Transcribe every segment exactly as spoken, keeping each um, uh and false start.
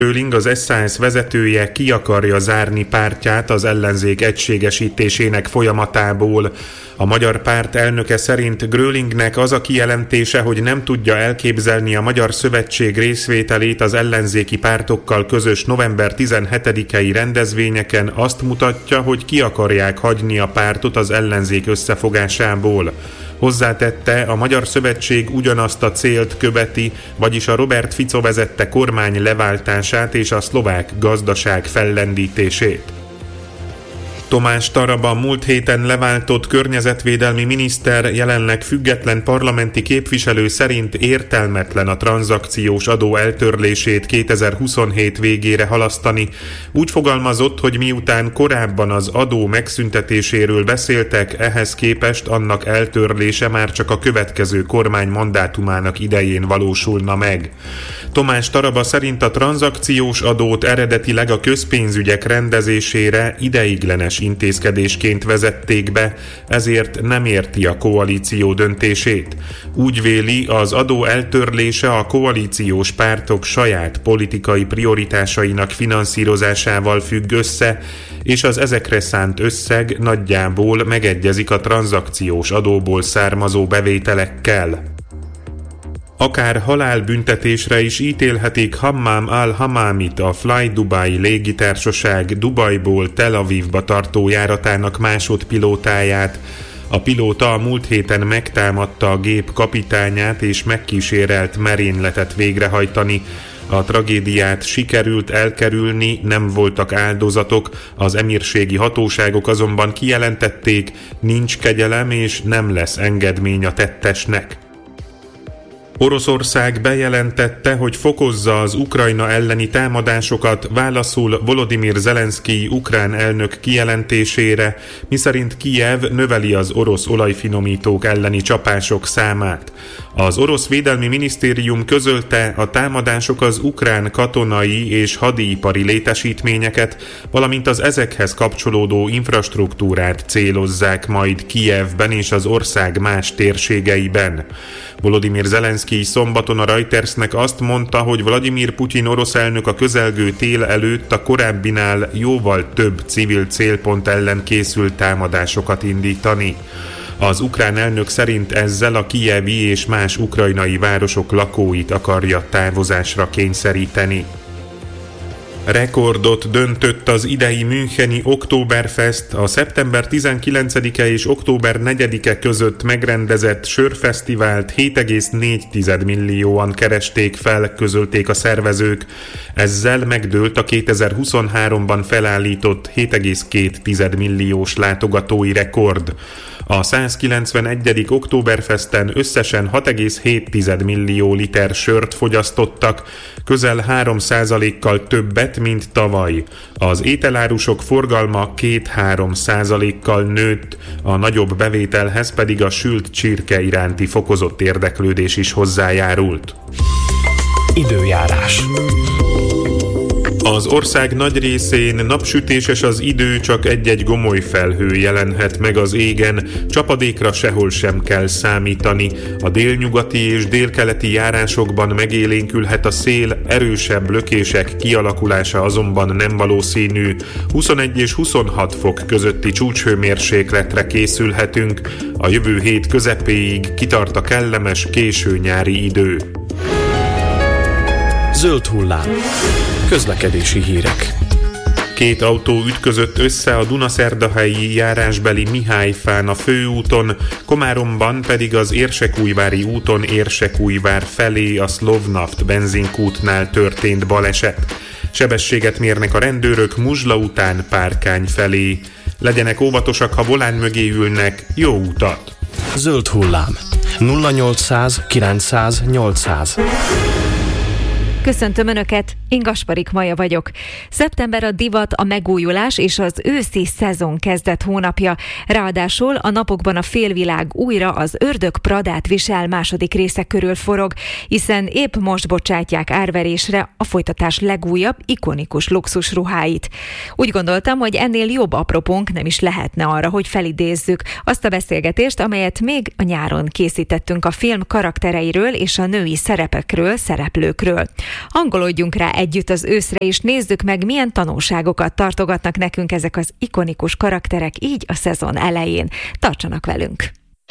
Gröling, az es zé á es vezetője ki akarja zárni pártját az ellenzék egységesítésének folyamatából. A Magyar Párt elnöke szerint Grölingnek az a kijelentése, hogy nem tudja elképzelni a Magyar Szövetség részvételét az ellenzéki pártokkal közös november tizenhetedikei rendezvényeken, azt mutatja, hogy ki akarják hagyni a pártot az ellenzék összefogásából. Hozzátette, a Magyar Szövetség ugyanazt a célt követi, vagyis a Robert Fico vezette kormány leváltását és a szlovák gazdaság fellendítését. Tomás Taraba múlt héten leváltott környezetvédelmi miniszter, jelenleg független parlamenti képviselő szerint értelmetlen a tranzakciós adó eltörlését kétezer-huszonhét végére halasztani. Úgy fogalmazott, hogy miután korábban az adó megszüntetéséről beszéltek, ehhez képest annak eltörlése már csak a következő kormány mandátumának idején valósulna meg. Tomás Taraba szerint a tranzakciós adót eredetileg a közpénzügyek rendezésére ideiglenes intézkedésként vezették be, ezért nem érti a koalíció döntését. Úgy véli, az adó eltörlése a koalíciós pártok saját politikai prioritásainak finanszírozásával függ össze, és az ezekre szánt összeg nagyjából megegyezik a tranzakciós adóból származó bevételekkel. Akár halálbüntetésre is ítélhetik Hammam al-Hammamit, a Fly Dubai légitársaság Dubajból Tel Avivba tartó járatának másodpilótáját. A pilóta a múlt héten megtámadta a gép kapitányát és megkísérelt merényletet végrehajtani. A tragédiát sikerült elkerülni, nem voltak áldozatok, az emírségi hatóságok azonban kijelentették, nincs kegyelem és nem lesz engedmény a tettesnek. Oroszország bejelentette, hogy fokozza az Ukrajna elleni támadásokat, válaszul Volodymyr Zelenszkij ukrán elnök kijelentésére, miszerint Kijev növeli az orosz olajfinomítók elleni csapások számát. Az orosz védelmi minisztérium közölte, a támadások az ukrán katonai és hadipari létesítményeket, valamint az ezekhez kapcsolódó infrastruktúrát célozzák majd Kijevben és az ország más térségeiben. Volodymyr Zelenszkij szombaton a Reutersnek azt mondta, hogy Vladimir Putyin orosz elnök a közelgő tél előtt a korábbinál jóval több civil célpont ellen készült támadásokat indítani. Az ukrán elnök szerint ezzel a kijevi és más ukrajnai városok lakóit akarja távozásra kényszeríteni. Rekordot döntött az idei müncheni Oktoberfest, a szeptember tizenkilencedike és október negyedike között megrendezett sörfesztivált hét egész négy millióan keresték fel, közölték a szervezők. Ezzel megdőlt a kétezer-huszonháromban felállított hét egész két milliós látogatói rekord. A százkilencvenegyedik Oktoberfesten összesen hat egész hét millió liter sört fogyasztottak, közel három százalékkal többet, mint tavaly. Az ételárusok forgalma két-három százalékkal nőtt, a nagyobb bevételhez pedig a sült csirke iránti fokozott érdeklődés is hozzájárult. Időjárás. Az ország nagy részén napsütéses az idő, csak egy-egy gomoly felhő jelenhet meg az égen, csapadékra sehol sem kell számítani. A délnyugati és délkeleti járásokban megélénkülhet a szél, erősebb lökések kialakulása azonban nem valószínű. huszonegy és huszonhat fok közötti csúcshőmérsékletre készülhetünk. A jövő hét közepéig kitart a kellemes késő nyári idő. Zöld hullám. Közlekedési hírek. Két autó ütközött össze a Dunaszerdahelyi járásbeli Mihályfán a főúton, Komáromban pedig az Érsekújvári úton Érsekújvár felé a Szlovnaft benzinkútnál történt baleset. Sebességet mérnek a rendőrök Muzsla után Párkány felé. Legyenek óvatosak, ha volán mögé ülnek, jó utat! Zöld hullám. nulla nyolcszáz kilencszáz nyolcszáz. Köszöntöm Önöket, én Gasparik Maja vagyok. Szeptember a divat, a megújulás és az őszi szezon kezdett hónapja. Ráadásul a napokban a félvilág újra az Ördög Pradát visel második része körül forog, hiszen épp most bocsátják árverésre a folytatás legújabb, ikonikus luxusruháit. Úgy gondoltam, hogy ennél jobb apropónk nem is lehetne arra, hogy felidézzük azt a beszélgetést, amelyet még a nyáron készítettünk a film karaktereiről és a női szerepekről, szereplőkről. Hangolódjunk rá együtt az őszre, és nézzük meg, milyen tanulságokat tartogatnak nekünk ezek az ikonikus karakterek így a szezon elején. Tartsanak velünk!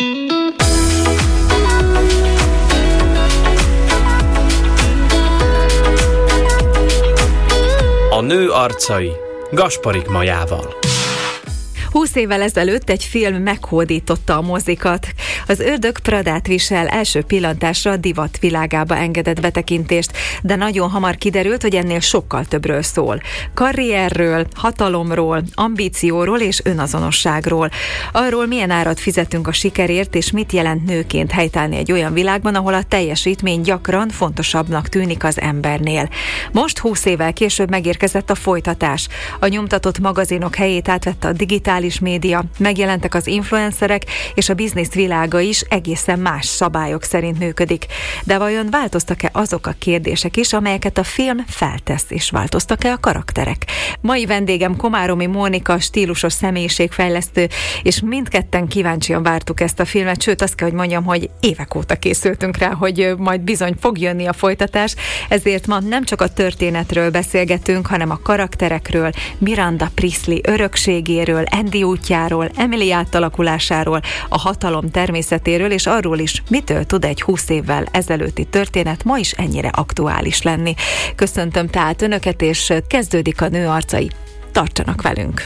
A nő arcai Gasparik Majával. Húsz évvel ezelőtt egy film meghódította a mozikat. Az Ördög Pradát visel első pillantásra a divat világába engedett betekintést, de nagyon hamar kiderült, hogy ennél sokkal többről szól. Karrierről, hatalomról, ambícióról és önazonosságról. Arról, milyen árat fizetünk a sikerért, és mit jelent nőként helytállni egy olyan világban, ahol a teljesítmény gyakran fontosabbnak tűnik az embernél. Most húsz évvel később megérkezett a folytatás. A nyomtatott magazinok helyét átvette a digitális média, megjelentek az influencerek, és a biznisz világa is egészen más szabályok szerint működik. De vajon változtak-e azok a kérdések is, amelyeket a film feltesz, és változtak-e a karakterek? Mai vendégem Komáromi Mónika, stílusos személyiségfejlesztő, és mindketten kíváncsian vártuk ezt a filmet, sőt azt kell, hogy mondjam, hogy évek óta készültünk rá, hogy majd bizony fog jönni a folytatás, ezért ma nem csak a történetről beszélgetünk, hanem a karakterekről, Miranda Priestley örökségéről, Andy útjáról, Emily átalakulásáról, a hatalom természetéről, és arról is, mitől tud egy húsz évvel ezelőtti történet ma is ennyire aktuális lenni. Köszöntöm tehát Önöket, és kezdődik a Nő arcai. Tartsanak velünk!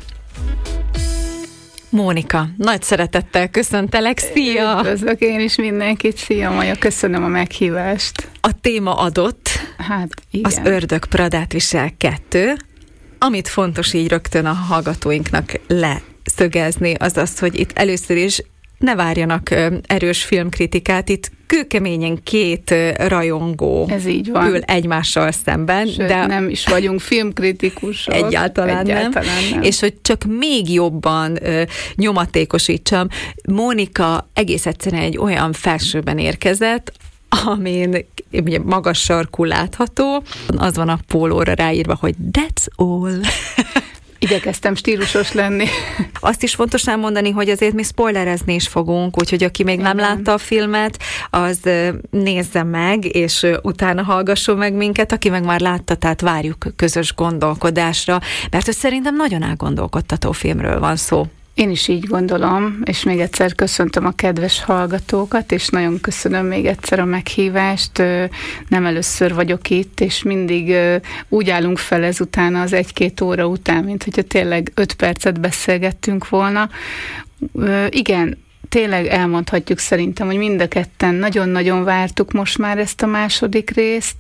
Mónika, nagy szeretettel köszöntelek, szia! Üdvözlök én is mindenkit, szia Maja, köszönöm a meghívást. A téma adott, hát igen. Az Ördög Pradát visel kettő, amit fontos így rögtön a hallgatóinknak leszögezni, az az, hogy itt először is ne várjanak erős filmkritikát, itt kőkeményen két rajongó Ez így van. ül egymással szemben. Sőt, de nem is vagyunk filmkritikusok. Egyáltalán, Egyáltalán nem. nem. És hogy csak még jobban ö, nyomatékosítsam, Mónika egész egyszerűen egy olyan felsőben érkezett, amin ugye magas sarkú látható, az van a pólóra ráírva, hogy that's all. Igyekeztem stílusos lenni. Azt is fontos elmondani, hogy azért mi spoilerezni is fogunk, úgyhogy aki még nem látta a filmet, az nézze meg, és utána hallgasson meg minket, aki meg már látta, tehát várjuk közös gondolkodásra, mert hogy szerintem nagyon elgondolkodtató filmről van szó. Én is így gondolom, és még egyszer köszöntöm a kedves hallgatókat, és nagyon köszönöm még egyszer a meghívást. Nem először vagyok itt, és mindig úgy állunk fel ezután az egy-két óra után, mint hogyha tényleg öt percet beszélgettünk volna. Igen, tényleg elmondhatjuk szerintem, hogy mind a ketten nagyon-nagyon vártuk most már ezt a második részt,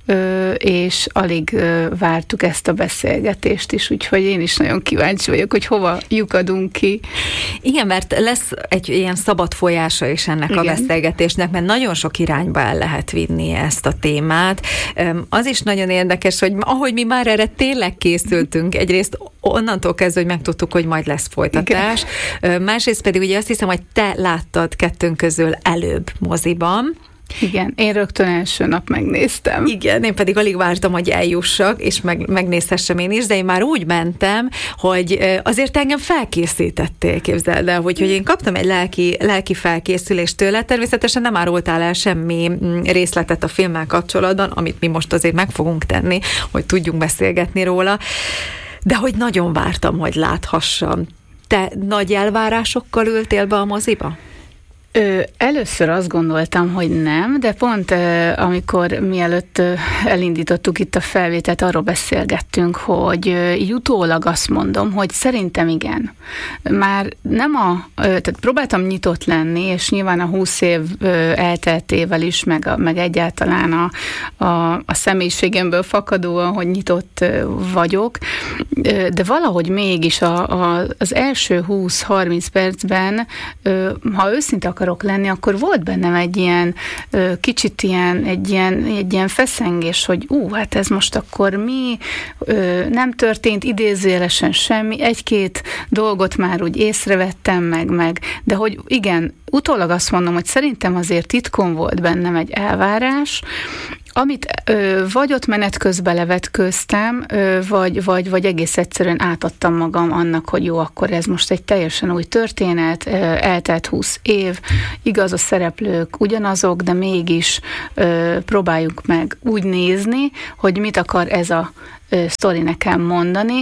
és alig vártuk ezt a beszélgetést is, úgyhogy én is nagyon kíváncsi vagyok, hogy hova lyukadunk ki. Igen, mert lesz egy ilyen szabad folyása is ennek Igen. a beszélgetésnek, mert nagyon sok irányba el lehet vinni ezt a témát. Az is nagyon érdekes, hogy ahogy mi már erre tényleg készültünk, egyrészt onnantól kezdve, hogy megtudtuk, hogy majd lesz folytatás. Igen. Másrészt pedig ugye azt hiszem, hogy te láttad kettőnk közül előbb moziban. Igen, én rögtön első nap megnéztem. Igen, én pedig alig vártam, hogy eljussak, és meg, megnézhessem én is, de én már úgy mentem, hogy azért engem felkészítettél, képzeld el, hogy, hogy én kaptam egy lelki, lelki felkészülést tőle, természetesen nem árultál el semmi részletet a filmmel kapcsolatban, amit mi most azért meg fogunk tenni, hogy tudjunk beszélgetni róla, de hogy nagyon vártam, hogy láthassam. Te nagy elvárásokkal ültél be a moziba? Ö, először azt gondoltam, hogy nem, de pont ö, amikor mielőtt ö, elindítottuk itt a felvételt, arról beszélgettünk, hogy ö, így utólag azt mondom, hogy szerintem igen. Már nem a, ö, tehát próbáltam nyitott lenni, és nyilván a húsz év ö, elteltével is, meg, a, meg egyáltalán a, a, a személyiségemből fakadóan, hogy nyitott ö, vagyok, ö, de valahogy mégis a, a, az első húsz-harminc percben, ö, ha őszinte akarok lenni, akkor volt bennem egy ilyen kicsit ilyen, egy ilyen, egy ilyen feszengés, hogy ú, hát ez most akkor mi, nem történt idézőjelesen semmi, egy-két dolgot már úgy észrevettem meg, meg, de hogy igen, utólag azt mondom, hogy szerintem azért titkon volt bennem egy elvárás, amit ö, vagy ott menet közben levetkőztem, ö, vagy, vagy, vagy egész egyszerűen átadtam magam annak, hogy jó, akkor ez most egy teljesen új történet, ö, eltelt húsz év, igaz, a szereplők ugyanazok, de mégis ö, próbáljuk meg úgy nézni, hogy mit akar ez a sztori nekem mondani,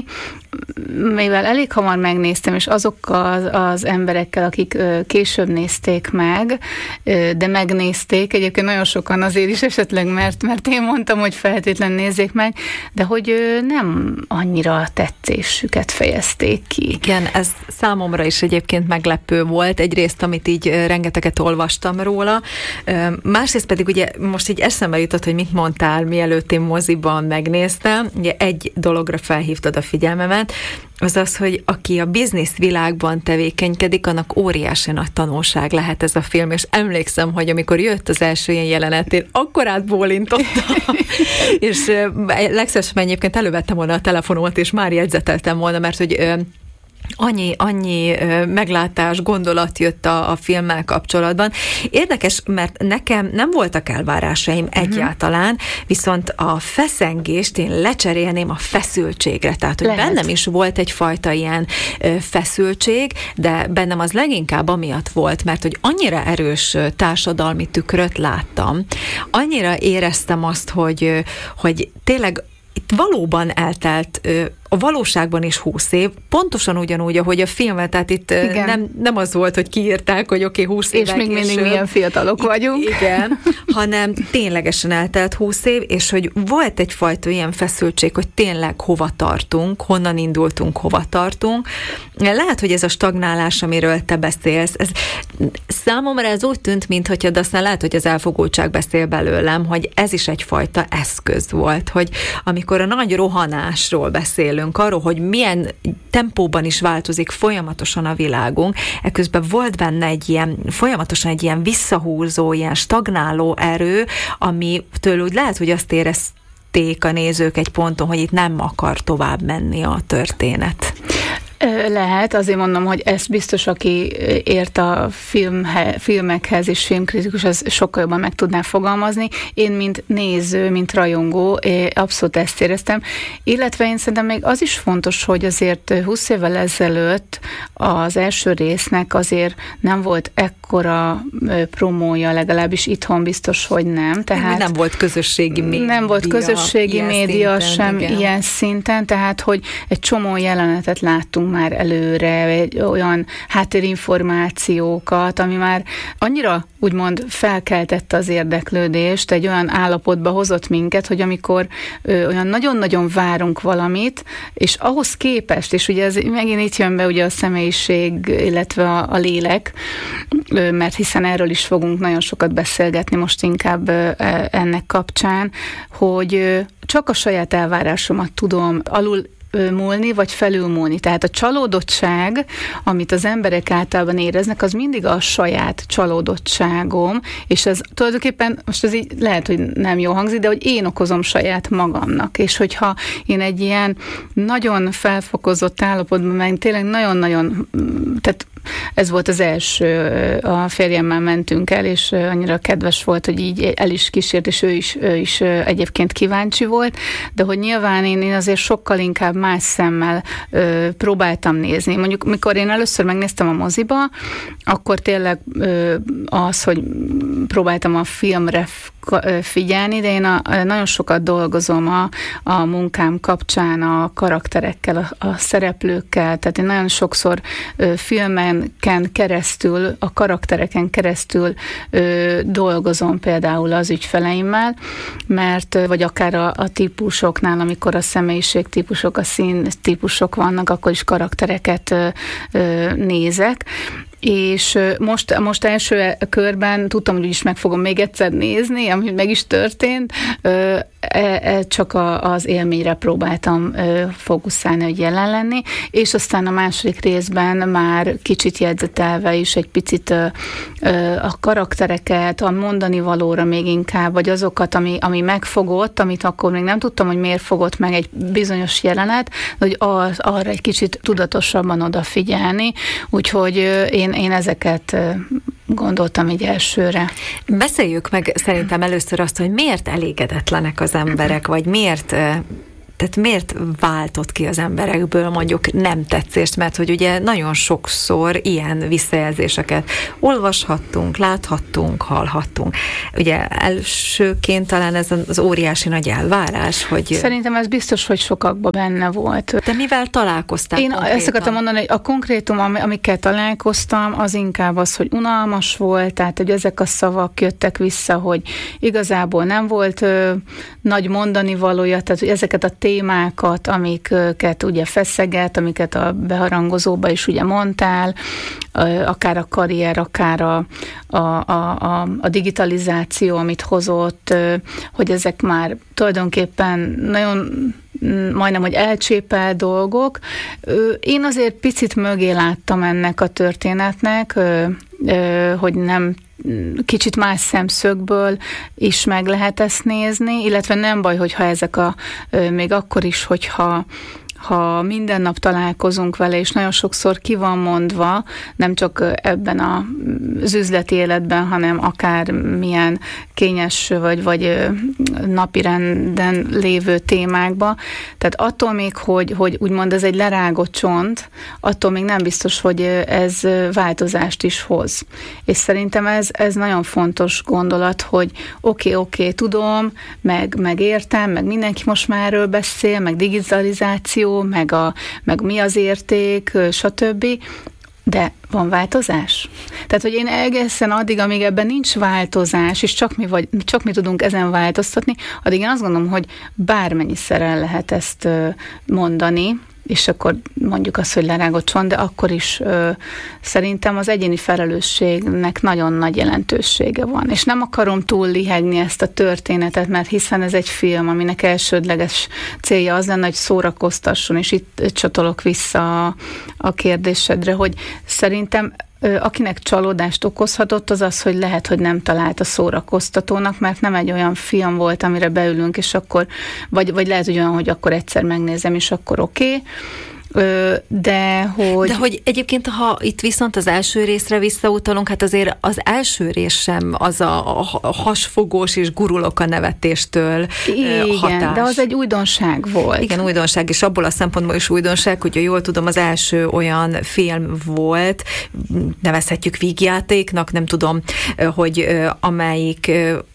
mivel elég hamar megnéztem, és azokkal az, az emberekkel, akik később nézték meg, de megnézték, egyébként nagyon sokan azért is esetleg, mert, mert én mondtam, hogy feltétlenül nézzék meg, de hogy nem annyira a tetszésüket fejezték ki. Igen, ez számomra is egyébként meglepő volt, egyrészt, amit így rengeteget olvastam róla, másrészt pedig ugye most így eszembe jutott, hogy mit mondtál, mielőtt én moziban megnéztem, ugye egy dologra felhívtad a figyelmemet, az az, hogy aki a biznisz világban tevékenykedik, annak óriási nagy tanulság lehet ez a film, és emlékszem, hogy amikor jött az első ilyen jelenet, én akkor átbólintottam, és legszívesebben egyébként elővettem volna a telefonomat, és már jegyzeteltem volna, mert hogy Annyi, annyi meglátás, gondolat jött a, a filmmel kapcsolatban. Érdekes, mert nekem nem voltak elvárásaim uh-huh. egyáltalán, viszont a feszengést én lecserélném a feszültségre. Tehát, hogy Lehet. bennem is volt egyfajta ilyen feszültség, de bennem az leginkább amiatt volt, mert hogy annyira erős társadalmi tükröt láttam, annyira éreztem azt, hogy, hogy tényleg itt valóban eltelt a valóságban is húsz év, pontosan ugyanúgy, ahogy a filmet, tehát itt nem, nem az volt, hogy kiírták, hogy oké, okay, húsz évek. És még mindig és milyen fiatalok vagyunk. Igen, hanem ténylegesen eltelt húsz év, és hogy volt egyfajta ilyen feszültség, hogy tényleg hova tartunk, honnan indultunk, hova tartunk. Lehet, hogy ez a stagnálás, amiről te beszélsz, ez, számomra ez úgy tűnt, mintha, de aztán lehet, hogy az elfogultság beszél belőlem, hogy ez is egyfajta eszköz volt, hogy amikor a nagy rohanásról beszél, arról, hogy milyen tempóban is változik folyamatosan a világunk, eközben volt benne egy ilyen, folyamatosan egy ilyen visszahúzó, ilyen stagnáló erő, amitől úgy lehet, hogy azt érezték a nézők egy ponton, hogy itt nem akar tovább menni a történet. Lehet, azért mondom, hogy ez biztos, aki ért a filmhe, filmekhez és filmkritikus, az sokkal jobban meg tudná fogalmazni. Én, mint néző, mint rajongó, abszolút ezt éreztem. Illetve én szerintem még az is fontos, hogy azért húsz évvel ezelőtt az első résznek azért nem volt ekkora promója, legalábbis itthon biztos, hogy nem. Tehát nem volt közösségi média. Nem volt közösségi média szinten, sem igen. ilyen szinten, tehát hogy egy csomó jelenetet láttunk már előre, olyan háttérinformációkat, ami már annyira úgymond felkeltette az érdeklődést, egy olyan állapotba hozott minket, hogy amikor ö, olyan nagyon-nagyon várunk valamit, és ahhoz képest, és ugye ez megint itt jön be ugye a személyiség, illetve a, a lélek, ö, mert hiszen erről is fogunk nagyon sokat beszélgetni most inkább ö, ennek kapcsán, hogy ö, csak a saját elvárásomat tudom alul múlni, vagy felülmúlni. Tehát a csalódottság, amit az emberek általában éreznek, az mindig a saját csalódottságom, és ez tulajdonképpen, most ez így lehet, hogy nem jó hangzik, de hogy én okozom saját magamnak. És hogyha én egy ilyen nagyon felfokozott állapotban, meg tényleg nagyon-nagyon, tehát ez volt az első, a férjemmel mentünk el, és annyira kedves volt, hogy így el is kísért, és ő is, ő is egyébként kíváncsi volt, de hogy nyilván én, én azért sokkal inkább más szemmel ö, próbáltam nézni. Mondjuk, mikor én először megnéztem a moziba, akkor tényleg ö, az, hogy próbáltam a filmre figyelni, de én a, nagyon sokat dolgozom a, a munkám kapcsán a karakterekkel, a, a szereplőkkel, tehát én nagyon sokszor ö, filmenken keresztül, a karaktereken keresztül ö, dolgozom például az ügyfeleimmel, mert, vagy akár a, a típusoknál, amikor a személyiségtípusok, a szín típusok vannak, akkor is karaktereket ö, ö, nézek, és most, most első körben tudtam, hogy úgyis meg fogom még egyszer nézni, ami meg is történt, csak az élményre próbáltam fókuszálni, hogy jelen lenni, és aztán a második részben már kicsit jegyzetelve is egy picit a karaktereket, a mondani valóra még inkább, vagy azokat, ami, ami megfogott, amit akkor még nem tudtam, hogy miért fogott meg egy bizonyos jelenet, hogy az, arra egy kicsit tudatosabban odafigyelni, úgyhogy én én, én ezeket gondoltam így elsőre. Beszéljük meg szerintem először azt, hogy miért elégedetlenek az emberek, vagy miért... Tehát miért váltott ki az emberekből mondjuk nem tetszést, mert hogy ugye nagyon sokszor ilyen visszajelzéseket olvashattunk, láthattunk, hallhattunk. Ugye elsőként talán ez az óriási nagy elvárás, hogy... Szerintem ez biztos, hogy sokakban benne volt. De mivel találkoztál Én konkrétan? Ezt akartam mondani, hogy a konkrétum, amikkel találkoztam, az inkább az, hogy unalmas volt, tehát hogy ezek a szavak jöttek vissza, hogy igazából nem volt ö, nagy mondani valója, tehát hogy ezeket a témákat, amiket ugye feszeget, amiket a beharangozóba is ugye mondtál, akár a karrier, akár a, a, a, a digitalizáció, amit hozott, hogy ezek már tulajdonképpen nagyon majdnem, hogy elcsépelt dolgok. Én azért picit mögé láttam ennek a történetnek, hogy nem kicsit más szemszögből is meg lehet ezt nézni, illetve nem baj, hogyha ezek a, még akkor is, hogyha ha minden nap találkozunk vele, és nagyon sokszor ki van mondva, nem csak ebben az üzleti életben, hanem akár milyen kényes vagy, vagy napirenden lévő témákba. Tehát attól még, hogy, hogy úgymond ez egy lerágott csont, attól még nem biztos, hogy ez változást is hoz. És szerintem ez, ez nagyon fontos gondolat, hogy oké, okay, oké, okay, tudom, meg, meg értem, meg mindenki most már erről beszél, meg digitalizáció, meg, a, meg mi az érték, stb., de van változás? Tehát, hogy én egészen addig, amíg ebben nincs változás, és csak mi, vagy, csak mi tudunk ezen változtatni, addig én azt gondolom, hogy bármennyiszer el lehet ezt mondani, és akkor mondjuk azt, hogy lerágott csont, de akkor is ö, szerintem az egyéni felelősségnek nagyon nagy jelentősége van. És nem akarom túl lihegni ezt a történetet, mert hiszen ez egy film, aminek elsődleges célja az lenne, hogy szórakoztasson, és itt csatolok vissza a, a kérdésedre, hogy szerintem akinek csalódást okozhatott, az az, hogy lehet, hogy nem találta szórakoztatónak, mert nem egy olyan film volt, amire beülünk, és akkor, vagy, vagy lehet, hogy olyan, hogy akkor egyszer megnézem, és akkor oké. Okay. De hogy... De hogy egyébként, ha itt viszont az első részre visszautalunk, hát azért az első rész sem az a hasfogós és gurulok a nevetéstől igen, hatás. De az egy újdonság volt. Igen, újdonság, és abból a szempontból is újdonság, hogy jól tudom, az első olyan film volt, nevezhetjük vígjátéknak, nem tudom, hogy amelyik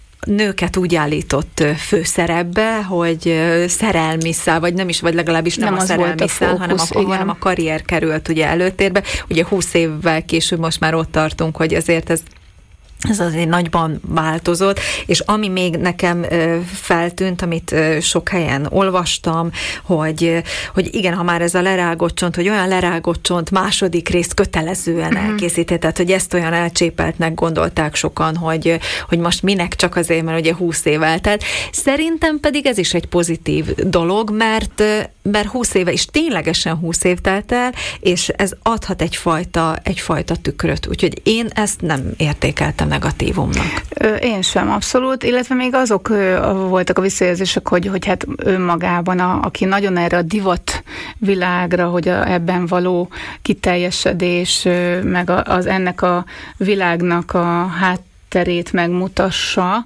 nőket úgy állított főszerepbe, hogy szerelmi szál, vagy nem is, vagy legalábbis nem, nem a szerelmi szál, hanem a, hanem a karrier került ugye előtérbe. Ugye húsz évvel később most már ott tartunk, hogy azért ez Ez azért nagyban változott, és ami még nekem feltűnt, amit sok helyen olvastam, hogy, hogy igen, ha már ez a lerágott csont, hogy olyan lerágott csont második részt kötelezően uh-huh. elkészített, tehát hogy ezt olyan elcsépeltnek gondolták sokan, hogy, hogy most minek csak azért, mert ugye húsz év eltelt. Szerintem pedig ez is egy pozitív dolog, mert, mert húsz éve is ténylegesen húsz év telt el, és ez adhat egyfajta, egyfajta tükröt, úgyhogy én ezt nem értékeltem negatívumnak. Én sem, abszolút, illetve még azok voltak a visszajelzések, hogy, hogy hát önmagában, a, aki nagyon erre a divat világra, hogy a, ebben való kiteljesedés, meg a, az ennek a világnak a hátterét megmutassa,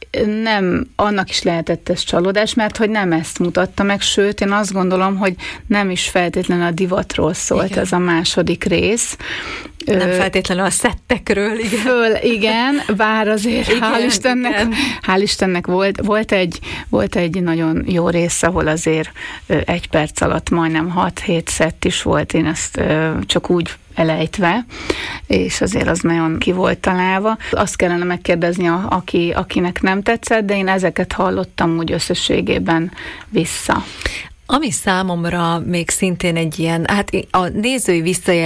nem, annak is lehetett ez csalódás, mert hogy nem ezt mutatta meg, sőt, én azt gondolom, hogy nem is feltétlenül a divatról szólt igen. ez a második rész. Nem feltétlenül a szettekről, igen. Föl, igen, bár azért igen, hál' Istennek, igen. hál' Istennek volt, volt, egy, volt egy nagyon jó rész, ahol azért egy perc alatt majdnem hat-hét szett is volt, én ezt csak úgy elejtve, és azért az nagyon ki volt találva. Azt kellene megkérdezni, a, aki, akinek nem tetszett, de én ezeket hallottam úgy összességében vissza. Ami számomra még szintén egy ilyen, hát a nézői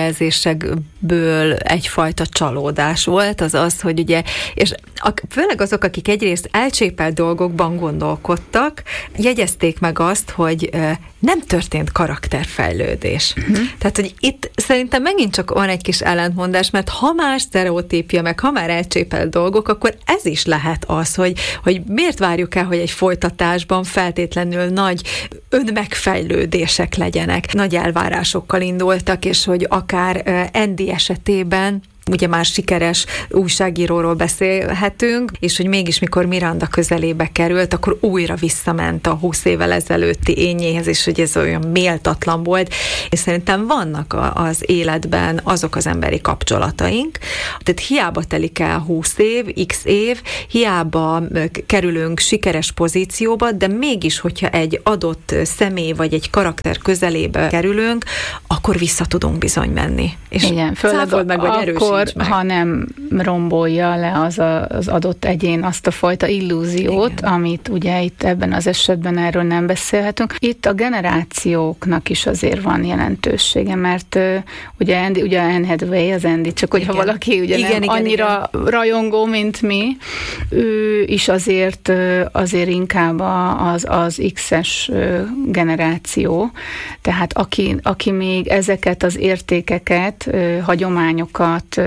visszajelzésekből egyfajta csalódás volt, az az, hogy ugye, és a, főleg azok, akik egyrészt elcsépelt dolgokban gondolkodtak, jegyezték meg azt, hogy nem történt karakterfejlődés. Uh-huh. Tehát, hogy itt szerintem megint csak van egy kis ellentmondás, mert ha már sztereotípia, meg ha már elcsépelt dolgok, akkor ez is lehet az, hogy, hogy miért várjuk el, hogy egy folytatásban feltétlenül nagy önmegfejlődések legyenek. Nagy elvárásokkal indultak, és hogy akár Andy Andy esetében ugye már sikeres újságíróról beszélhetünk, és hogy mégis mikor Miranda közelébe került, akkor újra visszament a húsz évvel ezelőtti énjéhez, és hogy ez olyan méltatlan volt. És szerintem vannak az életben azok az emberi kapcsolataink, tehát hiába telik el húsz év, x év, hiába kerülünk sikeres pozícióba, de mégis, hogyha egy adott személy vagy egy karakter közelébe kerülünk, akkor vissza tudunk bizony menni. És igen, főleg meg, vagy akkor, meg. Ha nem rombolja le az, a, az adott egyén azt a fajta illúziót, igen. amit ugye itt ebben az esetben erről nem beszélhetünk. Itt a generációknak is azért van jelentősége, mert uh, ugye Andy, ugye Anne Hathaway, az Andy, csak hogyha igen. valaki ugye igen, nem igen, annyira igen. rajongó, mint mi, ő is azért, azért inkább az, az X-es generáció, tehát aki, aki még ezeket az értékeket, hagyományokat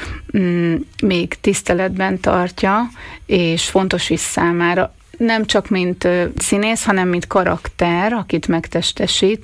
még tiszteletben tartja, és fontos is számára, nem csak mint színész, hanem mint karakter, akit megtestesít,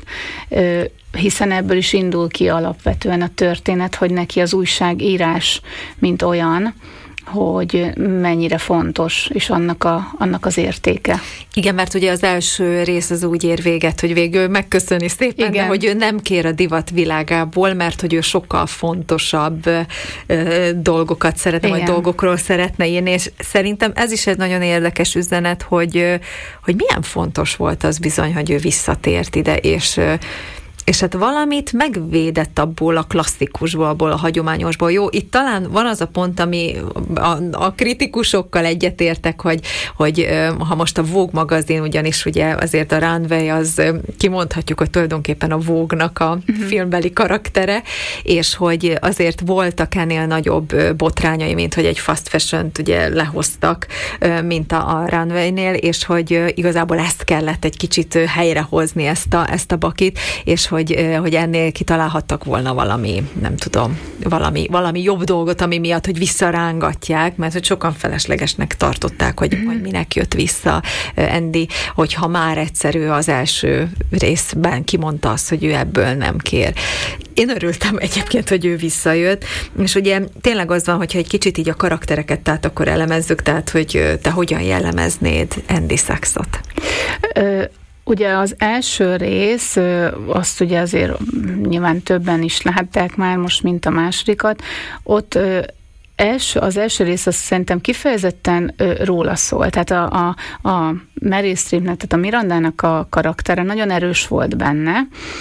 hiszen ebből is indul ki alapvetően a történet, hogy neki az újságírás, mint olyan, hogy mennyire fontos, és annak, a, annak az értéke. Igen, mert ugye az első rész az úgy ér véget, hogy végül megköszöni szépen, de hogy ő nem kér a divat világából, mert hogy ő sokkal fontosabb ö, dolgokat szeretne, igen. vagy dolgokról szeretne írni, és szerintem ez is egy nagyon érdekes üzenet, hogy, hogy milyen fontos volt az bizony, hogy ő visszatért ide, és és hát valamit megvédett abból a klasszikusból, abból a hagyományosból. Jó, itt talán van az a pont, ami a, a kritikusokkal egyetértek, hogy, hogy ha most a Vogue magazin, ugyanis ugye azért a Runway az kimondhatjuk, hogy tulajdonképpen a Vogue-nak a uh-huh. filmbeli karaktere, és hogy azért voltak ennél nagyobb botrányai, mint hogy egy fast fashion-t ugye lehoztak, mint a, a Runway-nél, és hogy igazából ezt kellett egy kicsit helyrehozni, ezt a, ezt a bakit, és Hogy, hogy ennél kitalálhattak volna valami, nem tudom, valami, valami jobb dolgot, ami miatt, hogy visszarángatják, mert hogy sokan feleslegesnek tartották, hogy, hogy minek jött vissza Andy, hogyha már egyszerű az első részben kimondta azt, hogy ő ebből nem kér. Én örültem egyébként, hogy ő visszajött, és ugye tényleg az van, hogyha egy kicsit így a karaktereket, tehát akkor elemezzük, tehát hogy te hogyan jellemeznéd Andy Sachsot? Ö- Ugye az első rész, azt ugye azért nyilván többen is látták már most, mint a másodikat, ott első, az első rész azt szerintem kifejezetten róla szól. Tehát a, a, a Meryl Streepnek, tehát a Mirandának a karaktere nagyon erős volt benne,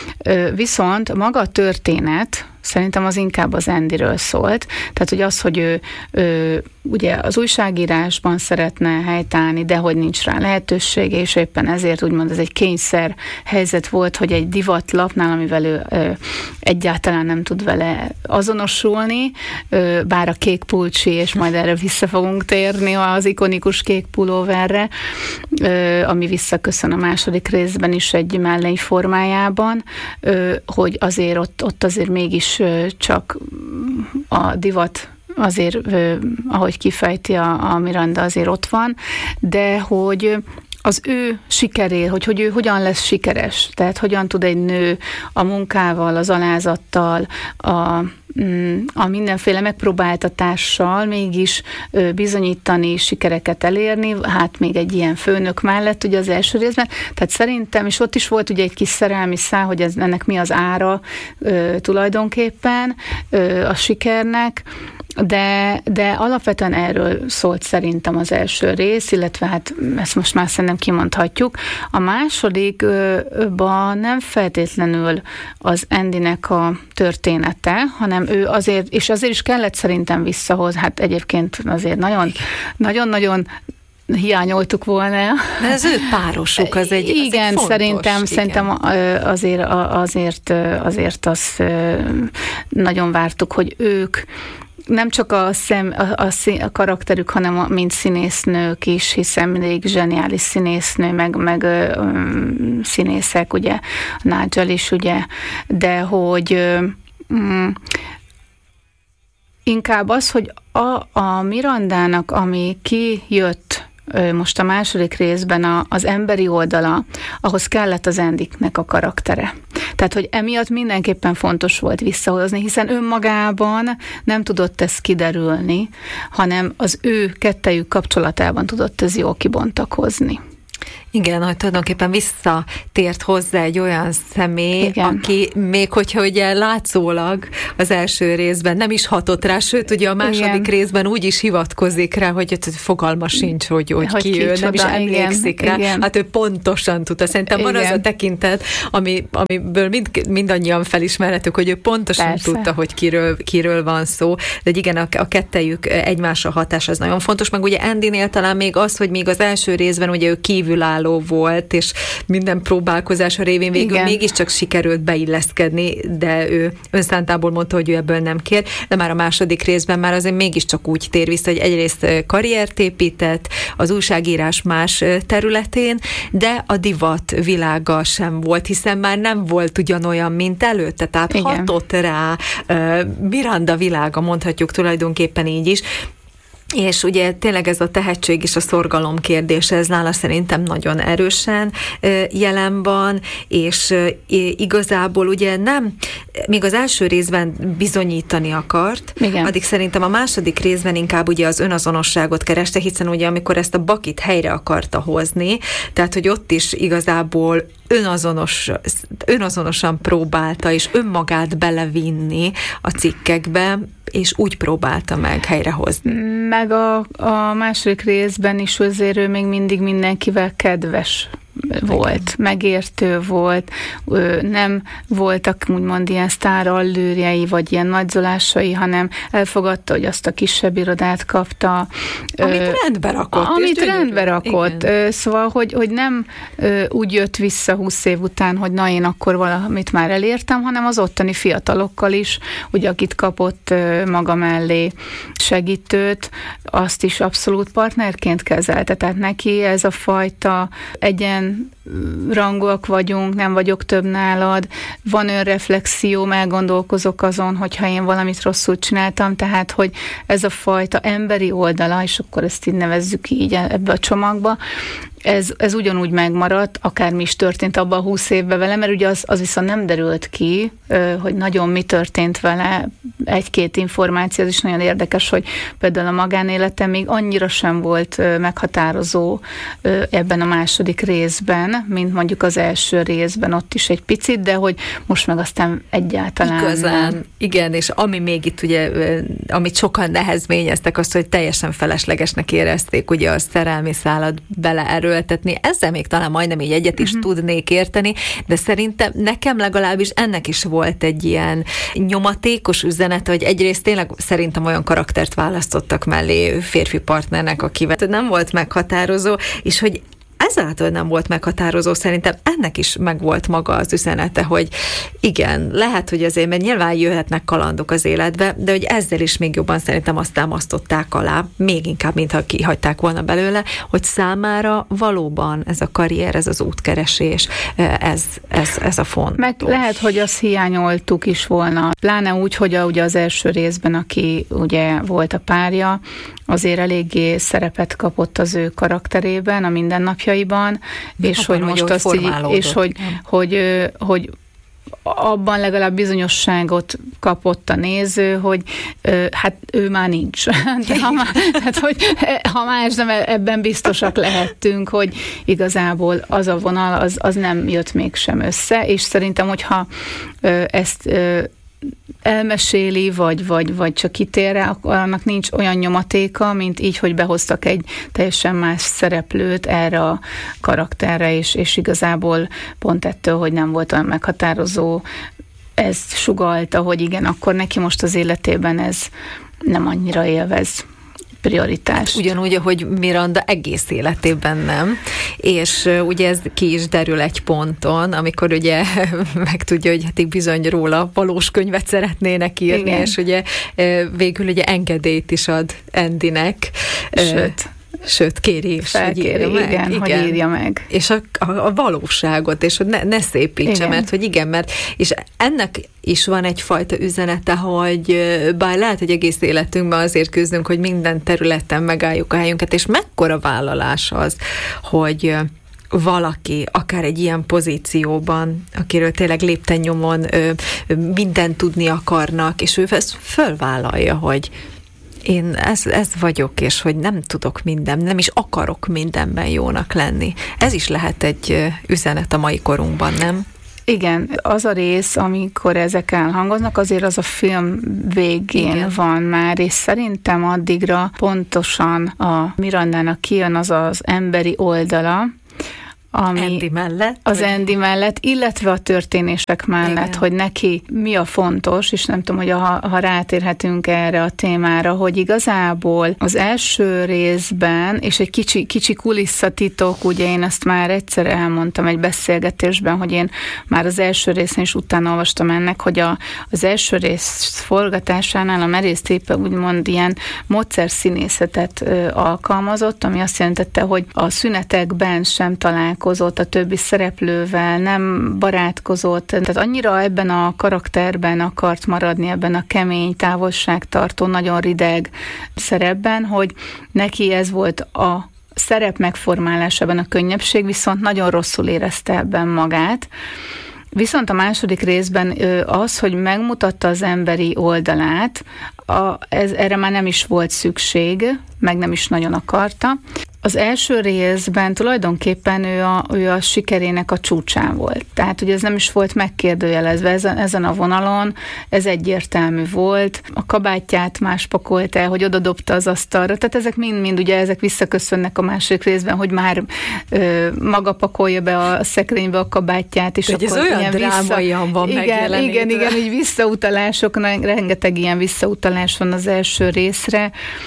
viszont maga a történet szerintem az inkább az Andyről szólt. Tehát, hogy az, hogy ő, ő ugye az újságírásban szeretne helytállni, de hogy nincs rá lehetősége, és éppen ezért úgymond ez egy kényszer helyzet volt, hogy egy divatlapnál, amivel ő ö, egyáltalán nem tud vele azonosulni, ö, bár a kék pulcsi, és majd erre vissza fogunk térni az ikonikus kék pulóverre, ö, ami visszaköszön a második részben is egy mellény formájában, ö, hogy azért ott, ott azért mégis csak a divat azért, ahogy kifejti a, a Miranda, azért ott van, de hogy az ő sikeré, hogy, hogy ő hogyan lesz sikeres, tehát hogyan tud egy nő a munkával, az alázattal, a, a mindenféle megpróbáltatással mégis bizonyítani, sikereket elérni, hát még egy ilyen főnök mellett ugye az első részben, tehát szerintem, és ott is volt ugye egy kis szerelmi szál, hogy ez, ennek mi az ára tulajdonképpen a sikernek, De, de alapvetően erről szólt szerintem az első rész, illetve hát ezt most már szerintem kimondhatjuk. A másodikban nem feltétlenül az Andynek a története, hanem ő azért, és azért is kellett szerintem visszahoz, hát egyébként azért nagyon, nagyon-nagyon hiányoltuk volna. De az ő párosuk, az egy, igen, az egy fontos, szerintem, igen. szerintem azért, azért, azért azt nagyon vártuk, hogy ők nem csak a, szem, a, a, a karakterük, hanem a, mint színésznők is, hiszen mindig zseniális színésznő, meg, meg um, színészek, ugye, Nigel is, ugye, de hogy um, inkább az, hogy a, a Mirandának, ami kijött most a második részben a, az emberi oldala, ahhoz kellett az Andynek a karaktere. Tehát Tehát, hogy emiatt mindenképpen fontos volt visszahozni, hiszen önmagában nem tudott ez kiderülni, hanem az ő kettejük kapcsolatában tudott ez jól kibontakozni. Igen, hogy tulajdonképpen visszatért hozzá egy olyan személy, igen, aki még hogyha ugye látszólag az első részben nem is hatott rá, sőt ugye a második igen. részben úgy is hivatkozik rá, hogy fogalma sincs, hogy, hogy, hogy ki ő, nem is emlékszik igen, rá. Igen. Hát ő pontosan tudta. Szerintem igen. van az a tekintet, ami, amiből mind, mindannyian felismerhetők, hogy ő pontosan persze. tudta, hogy kiről, kiről van szó. De igen, a, a kettejük egymásra hatás az nagyon fontos, meg ugye Andynél talán még az, hogy még az első részben ugye ő kívülálló volt, és minden próbálkozása révén végül igen. mégiscsak sikerült beilleszkedni, de ő önszántából mondta, hogy ő ebből nem kér, de már a második részben már azért mégiscsak úgy tér vissza, hogy egyrészt karriert épített az újságírás más területén, de a divat világa sem volt, hiszen már nem volt ugyanolyan, mint előtte, tehát igen. hatott rá Miranda világa, mondhatjuk tulajdonképpen így is. És ugye tényleg ez a tehetség és a szorgalom kérdése, ez nála szerintem nagyon erősen jelen van, és igazából ugye nem, még az első részben bizonyítani akart, igen. addig szerintem a második részben inkább ugye az önazonosságot kereste, hiszen ugye amikor ezt a Buckyt helyre akarta hozni, tehát hogy ott is igazából önazonos, önazonosan próbálta, és önmagát belevinni a cikkekbe, és úgy próbálta meg helyrehozni. Meg a, a második részben is azért ő még mindig mindenkivel kedves volt, megértő volt, nem voltak úgymond ilyen sztárallőrjei, vagy ilyen nagyzolásai, hanem elfogadta, hogy azt a kisebb irodát kapta. Amit rendbe rakott. Amit rendbe rakott. Igen. Szóval, hogy, hogy nem úgy jött vissza húsz év után, hogy na én akkor valamit már elértem, hanem az ottani fiatalokkal is, ugye akit kapott maga mellé segítőt, azt is abszolút partnerként kezelte. Tehát neki ez a fajta egyen rangúak vagyunk, nem vagyok több nálad, van önreflexió, elgondolkozok azon, hogyha én valamit rosszul csináltam, tehát, hogy ez a fajta emberi oldala, és akkor ezt így nevezzük így ebbe a csomagba, ez, ez ugyanúgy megmaradt, akármi is történt abban a húsz évben vele, mert ugye az, az viszont nem derült ki, hogy nagyon mi történt vele, egy-két információ, az is nagyon érdekes, hogy például a magánélete még annyira sem volt meghatározó ebben a második részben, mint mondjuk az első részben, ott is egy picit, de hogy most meg aztán egyáltalán igazán, nem. Igen, és ami még itt ugye, amit sokan nehezményeztek, azt, hogy teljesen feleslegesnek érezték ugye a szerelmi szálat beleerőltetni. Ezzel még talán majdnem így egyet is uh-huh. tudnék érteni, de szerintem nekem legalábbis ennek is volt egy ilyen nyomatékos üzenete, hogy egyrészt tényleg szerintem olyan karaktert választottak mellé férfi partnernek, akivel nem volt meghatározó, és hogy ezáltal nem volt meghatározó, szerintem ennek is megvolt maga az üzenete, hogy igen, lehet, hogy azért, mert nyilván jöhetnek kalandok az életbe, de hogy ezzel is még jobban szerintem azt támasztották alá, még inkább, mintha kihagyták volna belőle, hogy számára valóban ez a karrier, ez az útkeresés, ez, ez, ez a fontos. Meg lehet, hogy azt hiányoltuk is volna. Pláne úgy, hogy a, ugye az első részben, aki ugye volt a párja, azért eléggé szerepet kapott az ő karakterében, a mindennapjaiban, de és hogy most azt így, és hogy, hogy, hogy, hogy abban legalább bizonyosságot kapott a néző, hogy hát ő már nincs. De ha, már, hát, hogy, ha más nem, ebben biztosak lehettünk, hogy igazából az a vonal, az, az nem jött mégsem össze, és szerintem, hogyha ezt elmeséli, vagy, vagy, vagy csak kitér rá, akkor annak nincs olyan nyomatéka, mint így, hogy behoztak egy teljesen más szereplőt erre a karakterre, és, és igazából pont ettől, hogy nem volt olyan meghatározó, ez sugallta, hogy igen, akkor neki most az életében ez nem annyira élvez prioritást. Ugyanúgy, ahogy Miranda egész életében nem, és ugye ez ki is derül egy ponton, amikor ugye megtudja, hogy hát bizony róla valós könyvet szeretnének írni, igen. És ugye végül ugye engedélyt is ad Andynek. Sőt. Sőt, kéri is, Felkéri, hogy írja meg. Igen, igen, hogy írja meg. És a, a, a valóságot, és hogy ne, ne szépítse, igen. Mert hogy igen, mert és ennek is van egyfajta üzenete, hogy bár lehet, hogy egész életünkben azért küzdünk, hogy minden területen megálljuk a helyünket, és mekkora vállalás az, hogy valaki, akár egy ilyen pozícióban, akiről tényleg lépten nyomon ö, ö, mindent tudni akarnak, és ő ezt fölvállalja, hogy én ez, ez vagyok, és hogy nem tudok minden, nem is akarok mindenben jónak lenni. Ez is lehet egy üzenet a mai korunkban, nem? Igen, az a rész, amikor ezek elhangoznak, azért az a film végén Igen. van már, és szerintem addigra pontosan a Mirandának kijön az az emberi oldala, ami Andy mellett? Az vagy? Andy mellett, illetve a történések mellett, Igen. hogy neki mi a fontos, és nem tudom, hogy ha, ha rátérhetünk erre a témára, hogy igazából az első részben, és egy kicsi, kicsi kulisszatitok, ugye én ezt már egyszer elmondtam egy beszélgetésben, hogy én már az első részén is utána olvastam ennek, hogy a, az első rész forgatásánál a Meryl Streep úgymond ilyen módszerszínészetet ö, alkalmazott, ami azt jelentette, hogy a szünetekben sem találkozott a többi szereplővel, nem barátkozott, tehát annyira ebben a karakterben akart maradni, ebben a kemény, távolságtartó, nagyon rideg szerepben, hogy neki ez volt a szerep megformálásában a könnyebbség, viszont nagyon rosszul érezte ebben magát. Viszont a második részben az, hogy megmutatta az emberi oldalát, a, ez, erre már nem is volt szükség, meg nem is nagyon akarta. Az első részben tulajdonképpen ő a, ő a sikerének a csúcsán volt. Tehát, hogy ez nem is volt megkérdőjelezve ezen, ezen a vonalon, ez egyértelmű volt. A kabátját más pakolt el, hogy odadobta az asztalra. Tehát ezek mind-mind, ugye ezek visszaköszönnek a második részben, hogy már ö, maga pakolja be a szekrénybe a kabátját, és hogy akkor ez olyan ilyen drámaian van igen, igen, igen, így visszautalások, rengeteg ilyen visszautalás van az első részre,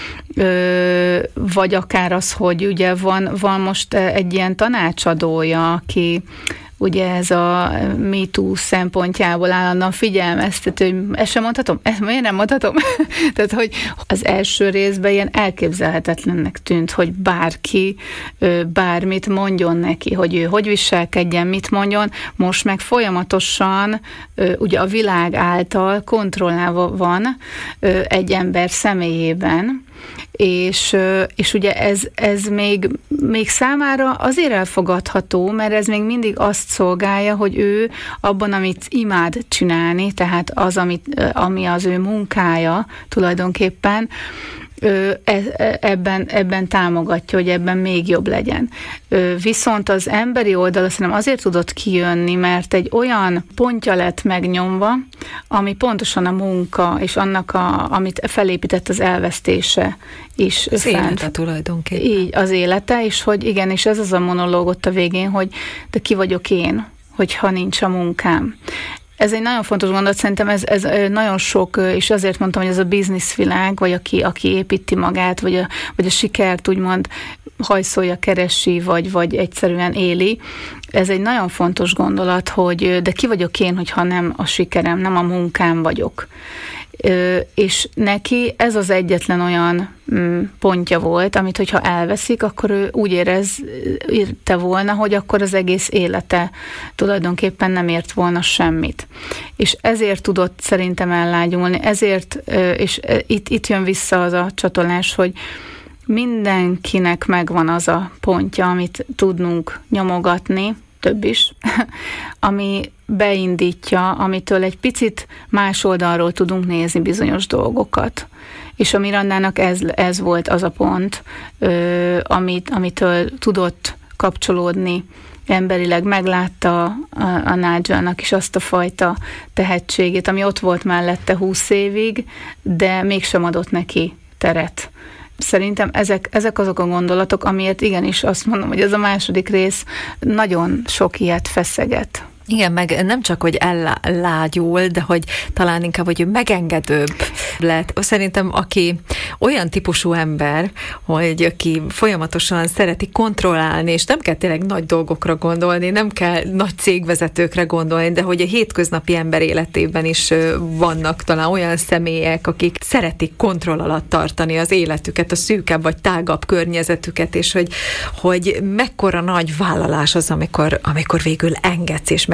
Ö, vagy akár az, hogy ugye van, van most egy ilyen tanácsadója, aki ugye ez a MeToo szempontjából állandóan figyelmeztető, hogy ezt sem mondhatom? Ezt miért nem mondhatom? Tehát, hogy az első részben ilyen elképzelhetetlennek tűnt, hogy bárki bármit mondjon neki, hogy ő hogy viselkedjen, mit mondjon, most meg folyamatosan ugye a világ által kontrollálva van egy ember személyében, És, és ugye ez, ez még, még számára azért elfogadható, mert ez még mindig azt szolgálja, hogy ő abban, amit imád csinálni, tehát az, amit, ami az ő munkája tulajdonképpen, ebben, ebben támogatja, hogy ebben még jobb legyen. Viszont az emberi oldal szerintem azért tudott kijönni, mert egy olyan pontja lett megnyomva, ami pontosan a munka, és annak, a, amit felépített az elvesztése is. Az fent. Élete tulajdonképpen. Így, az élete, és hogy igen, és ez az a monológ ott a végén, hogy de ki vagyok én, hogyha nincs a munkám. Ez egy nagyon fontos gondolat, szerintem ez, ez nagyon sok, és azért mondtam, hogy ez a bizniszvilág, vagy aki, aki építi magát, vagy a, vagy a sikert úgymond hajszolja, keresi, vagy, vagy egyszerűen éli. Ez egy nagyon fontos gondolat, hogy de ki vagyok én, hogyha nem a sikerem, nem a munkám vagyok. És neki ez az egyetlen olyan pontja volt, amit hogyha elveszik, akkor ő úgy érezte volna, hogy akkor az egész élete tulajdonképpen nem ért volna semmit. És ezért tudott szerintem ellágyulni, ezért, és itt, itt jön vissza az a csatolás, hogy mindenkinek megvan az a pontja, amit tudnunk nyomogatni, több is, ami beindítja, amitől egy picit más oldalról tudunk nézni bizonyos dolgokat. És a Mirandának ez, ez volt az a pont, ö, amit, amitől tudott kapcsolódni emberileg, meglátta a, a Nigelnak is azt a fajta tehetségét, ami ott volt mellette húsz évig, de mégsem adott neki teret. Szerintem ezek, ezek azok a gondolatok, amiért igenis azt mondom, hogy ez a második rész nagyon sok ilyet feszeget. Igen, meg nem csak, hogy ellágyul, de hogy talán inkább, hogy ő megengedőbb lett. Szerintem, aki olyan típusú ember, hogy aki folyamatosan szereti kontrollálni, és nem kell tényleg nagy dolgokra gondolni, nem kell nagy cégvezetőkre gondolni, de hogy a hétköznapi ember életében is vannak talán olyan személyek, akik szeretik kontroll alatt tartani az életüket, a szűkebb vagy tágabb környezetüket, és hogy, hogy mekkora nagy vállalás az, amikor, amikor végül engedsz, és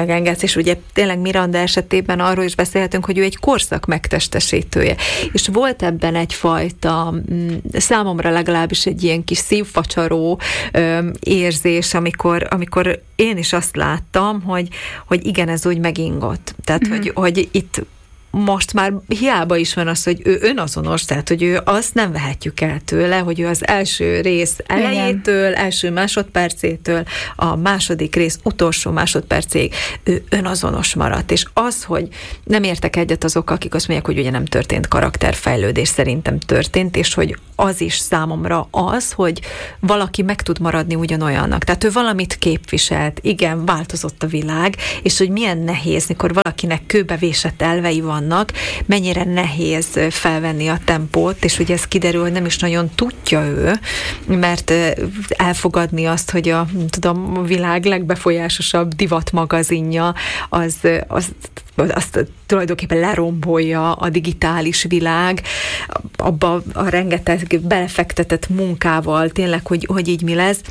megengedsz, és ugye tényleg Miranda esetében arról is beszélhetünk, hogy ő egy korszak megtestesítője. És volt ebben egyfajta, számomra legalábbis egy ilyen kis szívfacsaró ö, érzés, amikor, amikor én is azt láttam, hogy, hogy igen, ez úgy megingott. Tehát, mm-hmm. hogy, hogy itt most már hiába is van az, hogy ő önazonos, tehát, hogy ő azt nem vehetjük el tőle, hogy ő az első rész elejétől, igen. első másodpercétől, a második rész utolsó másodpercéig ő önazonos maradt. És az, hogy nem értek egyet azok, akik azt mondják, hogy ugye nem történt karakterfejlődés, szerintem történt, és hogy az is számomra az, hogy valaki meg tud maradni ugyanolyannak. Tehát ő valamit képviselt, igen, változott a világ, és hogy milyen nehéz, mikor valakinek kőbevésett elvei van, mennyire nehéz felvenni a tempót, és ugye ez kiderül, hogy nem is nagyon tudja ő, mert elfogadni azt, hogy a, tudom, a világ legbefolyásosabb divatmagazinja az, az azt tulajdonképpen lerombolja a digitális világ, abba a rengeteg belefektetett munkával, tényleg, hogy, hogy így mi lesz,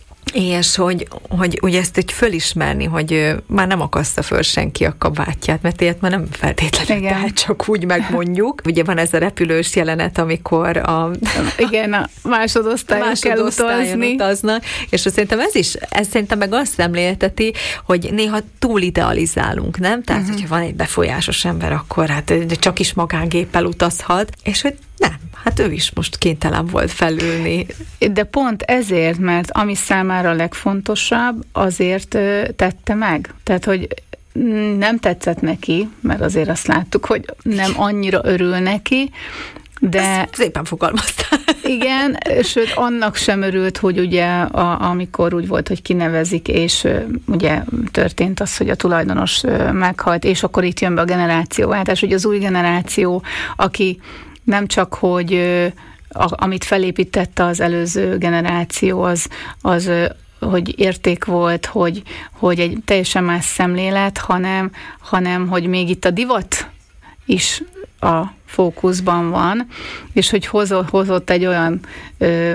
és hogy, hogy ugye ezt egy fölismerni, hogy már nem akaszta föl senki a kabátját, mert ilyet már nem feltétlenül, tehát csak úgy megmondjuk. Ugye van ez a repülős jelenet, amikor a... Igen, a másodosztályon, másodosztályon kell utazni. Utaznak, és szerintem ez is, ez szerintem meg azt szemlélteti, hogy néha túl idealizálunk, nem? Tehát, uh-huh. hogyha van egy befolyásos ember, akkor hát csak is magángéppel utazhat, és hogy nem, hát ő is most kénytelen volt felülni. De pont ezért, mert ami számára a legfontosabb, azért tette meg. Tehát, hogy nem tetszett neki, mert azért azt láttuk, hogy nem annyira örül neki, de... Ezt szépen fogalmaztál. Igen, sőt, annak sem örült, hogy ugye a, amikor úgy volt, hogy kinevezik, és ugye történt az, hogy a tulajdonos meghalt, és akkor itt jön be a generációváltás, hogy az új generáció, aki nem csak, hogy a, amit felépítette az előző generáció, az, az hogy érték volt, hogy, hogy egy teljesen más szemlélet, hanem, hanem hogy még itt a divat is a fókuszban van, és hogy hozott, hozott egy olyan ö,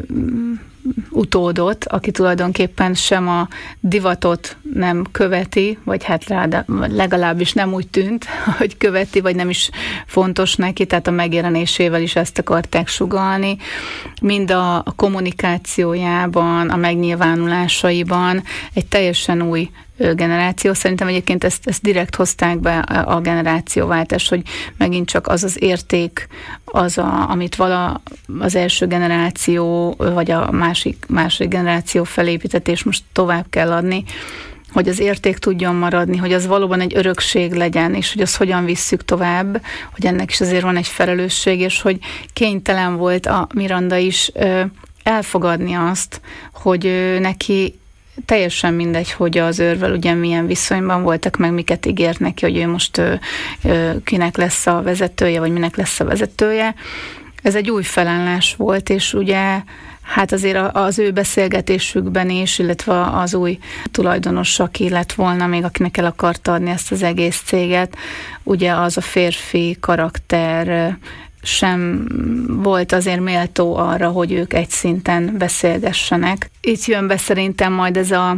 utódot, aki tulajdonképpen sem a divatot nem követi, vagy hát rá, legalábbis nem úgy tűnt, hogy követi, vagy nem is fontos neki, tehát a megjelenésével is ezt akarták sugallni. Mind a kommunikációjában, a megnyilvánulásaiban egy teljesen új generáció. Szerintem egyébként ezt, ezt direkt hozták be a generációváltás, hogy megint csak az az érték, az, a, amit vala az első generáció, vagy a másik, másik generáció felépített, és most tovább kell adni, hogy az érték tudjon maradni, hogy az valóban egy örökség legyen, és hogy azt hogyan visszük tovább, hogy ennek is azért van egy felelősség, és hogy kénytelen volt a Miranda is ö, elfogadni azt, hogy ö, neki teljesen mindegy, hogy az őrvel ugye milyen viszonyban voltak, meg miket ígért neki, hogy ő most ö, ö, kinek lesz a vezetője, vagy minek lesz a vezetője. Ez egy új felállás volt, és ugye hát azért az ő beszélgetésükben is, illetve az új tulajdonos, aki lett volna még, akinek el akarta adni ezt az egész céget, ugye az a férfi karakter sem volt azért méltó arra, hogy ők egy szinten beszélgessenek. Itt jön be szerintem majd ez a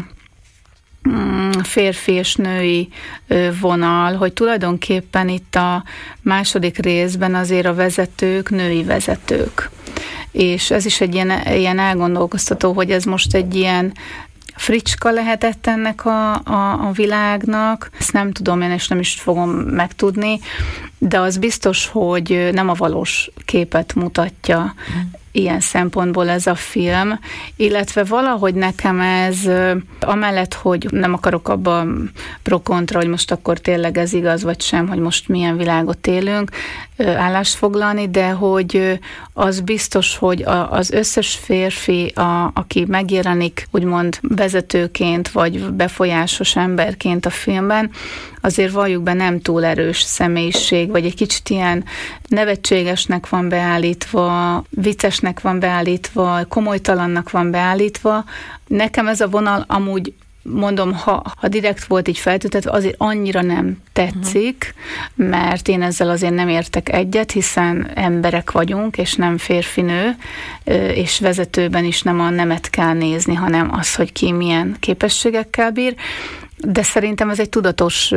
férfi és női vonal, hogy tulajdonképpen itt a második részben azért a vezetők női vezetők. És ez is egy ilyen, ilyen elgondolkoztató, hogy ez most egy ilyen fricska lehetett ennek a, a, a világnak. Ezt nem tudom én, és nem is fogom megtudni, de az biztos, hogy nem a valós képet mutatja ilyen szempontból ez a film, illetve valahogy nekem ez, amellett, hogy nem akarok abba pro-kontra, hogy most akkor tényleg ez igaz, vagy sem, hogy most milyen világot élünk, állást foglalni, de hogy az biztos, hogy az összes férfi, a, aki megjelenik úgymond vezetőként, vagy befolyásos emberként a filmben, azért valljuk be nem túl erős személyiség, vagy egy kicsit ilyen nevetségesnek van beállítva, viccesnek van beállítva, komolytalannak van beállítva. Nekem ez a vonal amúgy, mondom, ha, ha direkt volt így feltüntetve, azért annyira nem tetszik, uh-huh. mert én ezzel azért nem értek egyet, hiszen emberek vagyunk, és nem férfinő, és vezetőben is nem a nemet kell nézni, hanem az, hogy ki milyen képességekkel bír. De szerintem ez egy tudatos ö,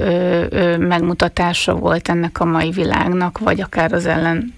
ö, megmutatása volt ennek a mai világnak, vagy akár az ellen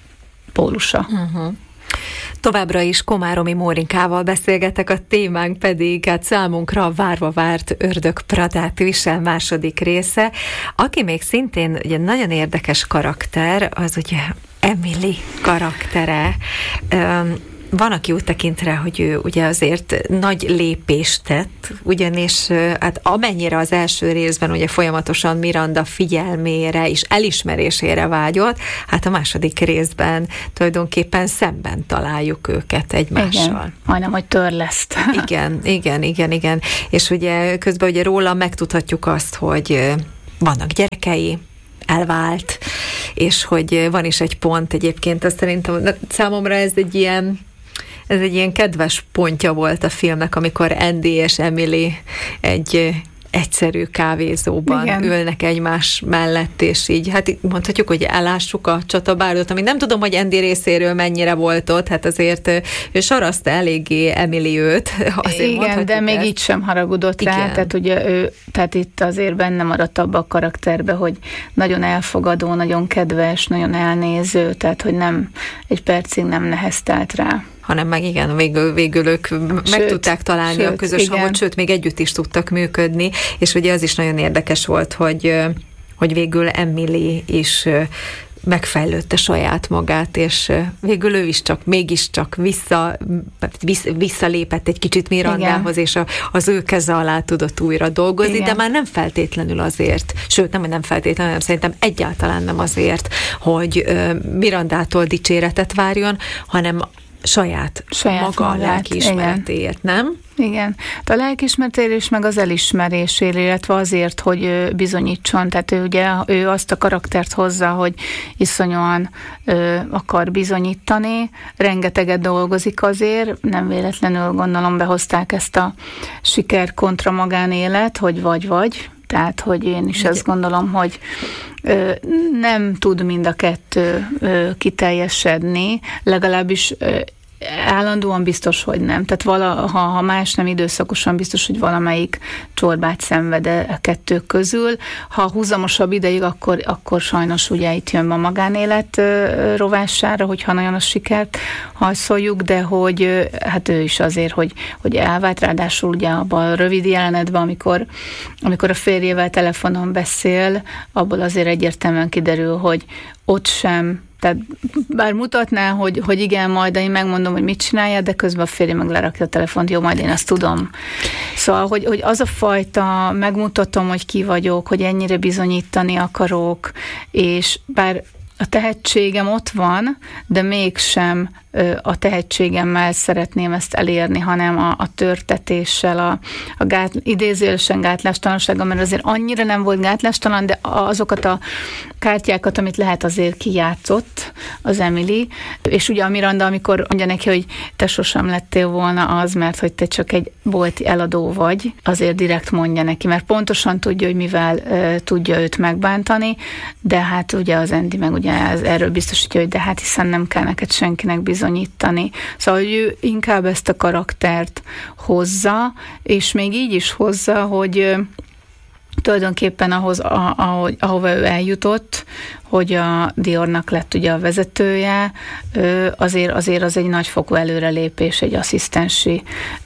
pólusa. Uh-huh. Továbbra is Komáromi Mórinkával beszélgetek, a témánk pedig hát számunkra a várva várt Ördög Pradát visel második része. Aki még szintén ugye nagyon érdekes karakter, az ugye Emily karaktere. Um, Van, aki úgy tekint rá, hogy ő ugye azért nagy lépést tett, ugyanis hát amennyire az első részben ugye folyamatosan Miranda figyelmére és elismerésére vágyott, hát a második részben tulajdonképpen szemben találjuk őket egymással. Igen, majdnem, hogy törleszt. Igen, igen, igen, igen. És ugye közben ugye róla megtudhatjuk azt, hogy vannak gyerekei, elvált, és hogy van is egy pont egyébként, azt szerintem számomra ez egy ilyen Ez egy ilyen kedves pontja volt a filmnek, amikor Andy és Emily egy egyszerű kávézóban Igen. ülnek egymás mellett, és így, hát mondhatjuk, hogy elássuk a csatabárdot, ami nem tudom, hogy Andy részéről mennyire volt ott, hát azért ő saraszta eléggé Emily őt. Igen, de még ezt. Így sem haragudott Igen. rá, tehát ugye ő, tehát itt azért benne maradt abba a karakterbe, hogy nagyon elfogadó, nagyon kedves, nagyon elnéző, tehát hogy nem, egy percig nem neheztelt rá. hanem meg igen, végül, végül ők sőt, meg tudták találni sőt, a közös hangot, sőt, még együtt is tudtak működni, és ugye az is nagyon érdekes volt, hogy, hogy végül Emily is megfejlődte saját magát, és végül ő is csak, mégiscsak vissza, visszalépett egy kicsit Mirandához, igen. és a, az ő keze alá tudott újra dolgozni, igen. de már nem feltétlenül azért, sőt nem, nem feltétlenül, hanem szerintem egyáltalán nem azért, hogy Mirandától dicséretet várjon, hanem saját, saját maga magát, lelkiismeretéért, nem? Igen. A lelkiismeretéért és meg az elismerésért, illetve azért, hogy bizonyítson. Tehát ő ugye ő azt a karaktert hozza, hogy iszonyúan ö, akar bizonyítani, rengeteget dolgozik azért, nem véletlenül gondolom behozták ezt a siker kontra magánélet, hogy vagy-vagy. Tehát, hogy én is azt gondolom, hogy ö, nem tud mind a kettő ö, kiteljesedni, legalábbis ö, állandóan biztos, hogy nem. Tehát vala, ha, ha más nem időszakosan biztos, hogy valamelyik csorbát szenved a kettő közül. Ha húzamosabb ideig, akkor, akkor sajnos ugye itt jön a magánélet ö, rovására, hogyha nagyon a sikert hajszoljuk, de hogy ö, hát ő is azért, hogy, hogy elvált, ráadásul ugye abban a rövid jelenetben, amikor, amikor a férjével telefonon beszél, abból azért egyértelműen kiderül, hogy ott sem, tehát bár mutatná, hogy, hogy igen, majd én megmondom, hogy mit csinálja, de közben a férje meg lerakja a telefont, jó, majd én azt tudom. Szóval, hogy, hogy az a fajta, megmutatom, hogy ki vagyok, hogy ennyire bizonyítani akarok, és bár a tehetségem ott van, de mégsem a tehetségemmel szeretném ezt elérni, hanem a, a törtetéssel, a, a gát, idézőjelesen gátlástalansággal, mert azért annyira nem volt gátlástalan, de azokat a kártyákat, amit lehet, azért kijátszott az Emily, és ugye a Miranda, amikor mondja neki, hogy te sosem lettél volna az, mert hogy te csak egy bolti eladó vagy, azért direkt mondja neki, mert pontosan tudja, hogy mivel uh, tudja őt megbántani, de hát ugye az Andy meg ugye ez, erről biztosítja, hogy de hát hiszen nem kell neked senkinek bizonyítani. Szóval, hogy ő inkább ezt a karaktert hozza, és még így is hozza, hogy tulajdonképpen ahhoz, ahogy, ahova ő eljutott, hogy a Diornak lett ugye a vezetője, azért, azért az egy nagyfokú előrelépés egy asszisztensi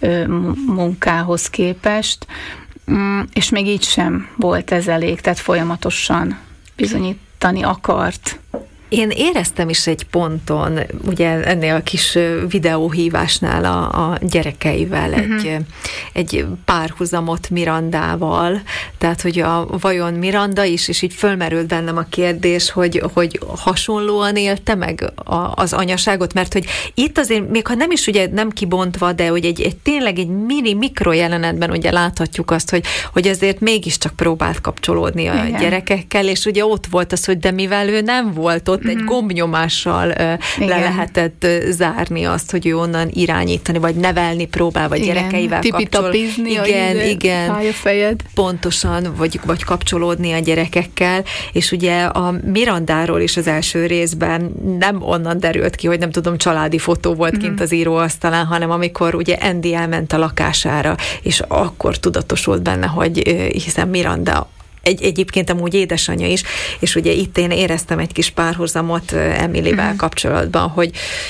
munkához képest, és még így sem volt ez elég, tehát folyamatosan bizonyítani akart. Én éreztem is egy ponton, ugye ennél a kis videóhívásnál a, a gyerekeivel uh-huh. egy, egy párhuzamot Mirandával, tehát hogy a, vajon Miranda is, és így fölmerült bennem a kérdés, hogy, hogy hasonlóan élte meg a, az anyaságot, mert hogy itt azért, még ha nem is ugye nem kibontva, de hogy egy, egy tényleg egy mini mikrojelenetben ugye láthatjuk azt, hogy, hogy azért mégiscsak próbált kapcsolódni a Igen. gyerekekkel, és ugye ott volt az, hogy de mivel ő nem volt ott, ott egy gombnyomással le lehetett zárni azt, hogy ő onnan irányítani, vagy nevelni próbál, vagy igen, gyerekeivel kapcsolódni. Igen, igen. Pályafejed. Pontosan, vagy, vagy kapcsolódni a gyerekekkel, és ugye a Mirandáról is az első részben nem onnan derült ki, hogy nem tudom, családi fotó volt kint az íróasztalán, hanem amikor ugye Andy elment a lakására, és akkor tudatosult benne, hogy hiszen Miranda Egy, egyébként amúgy édesanyja is, és ugye itt én éreztem egy kis párhuzamot Emilyvel uh-huh. kapcsolatban, hogy,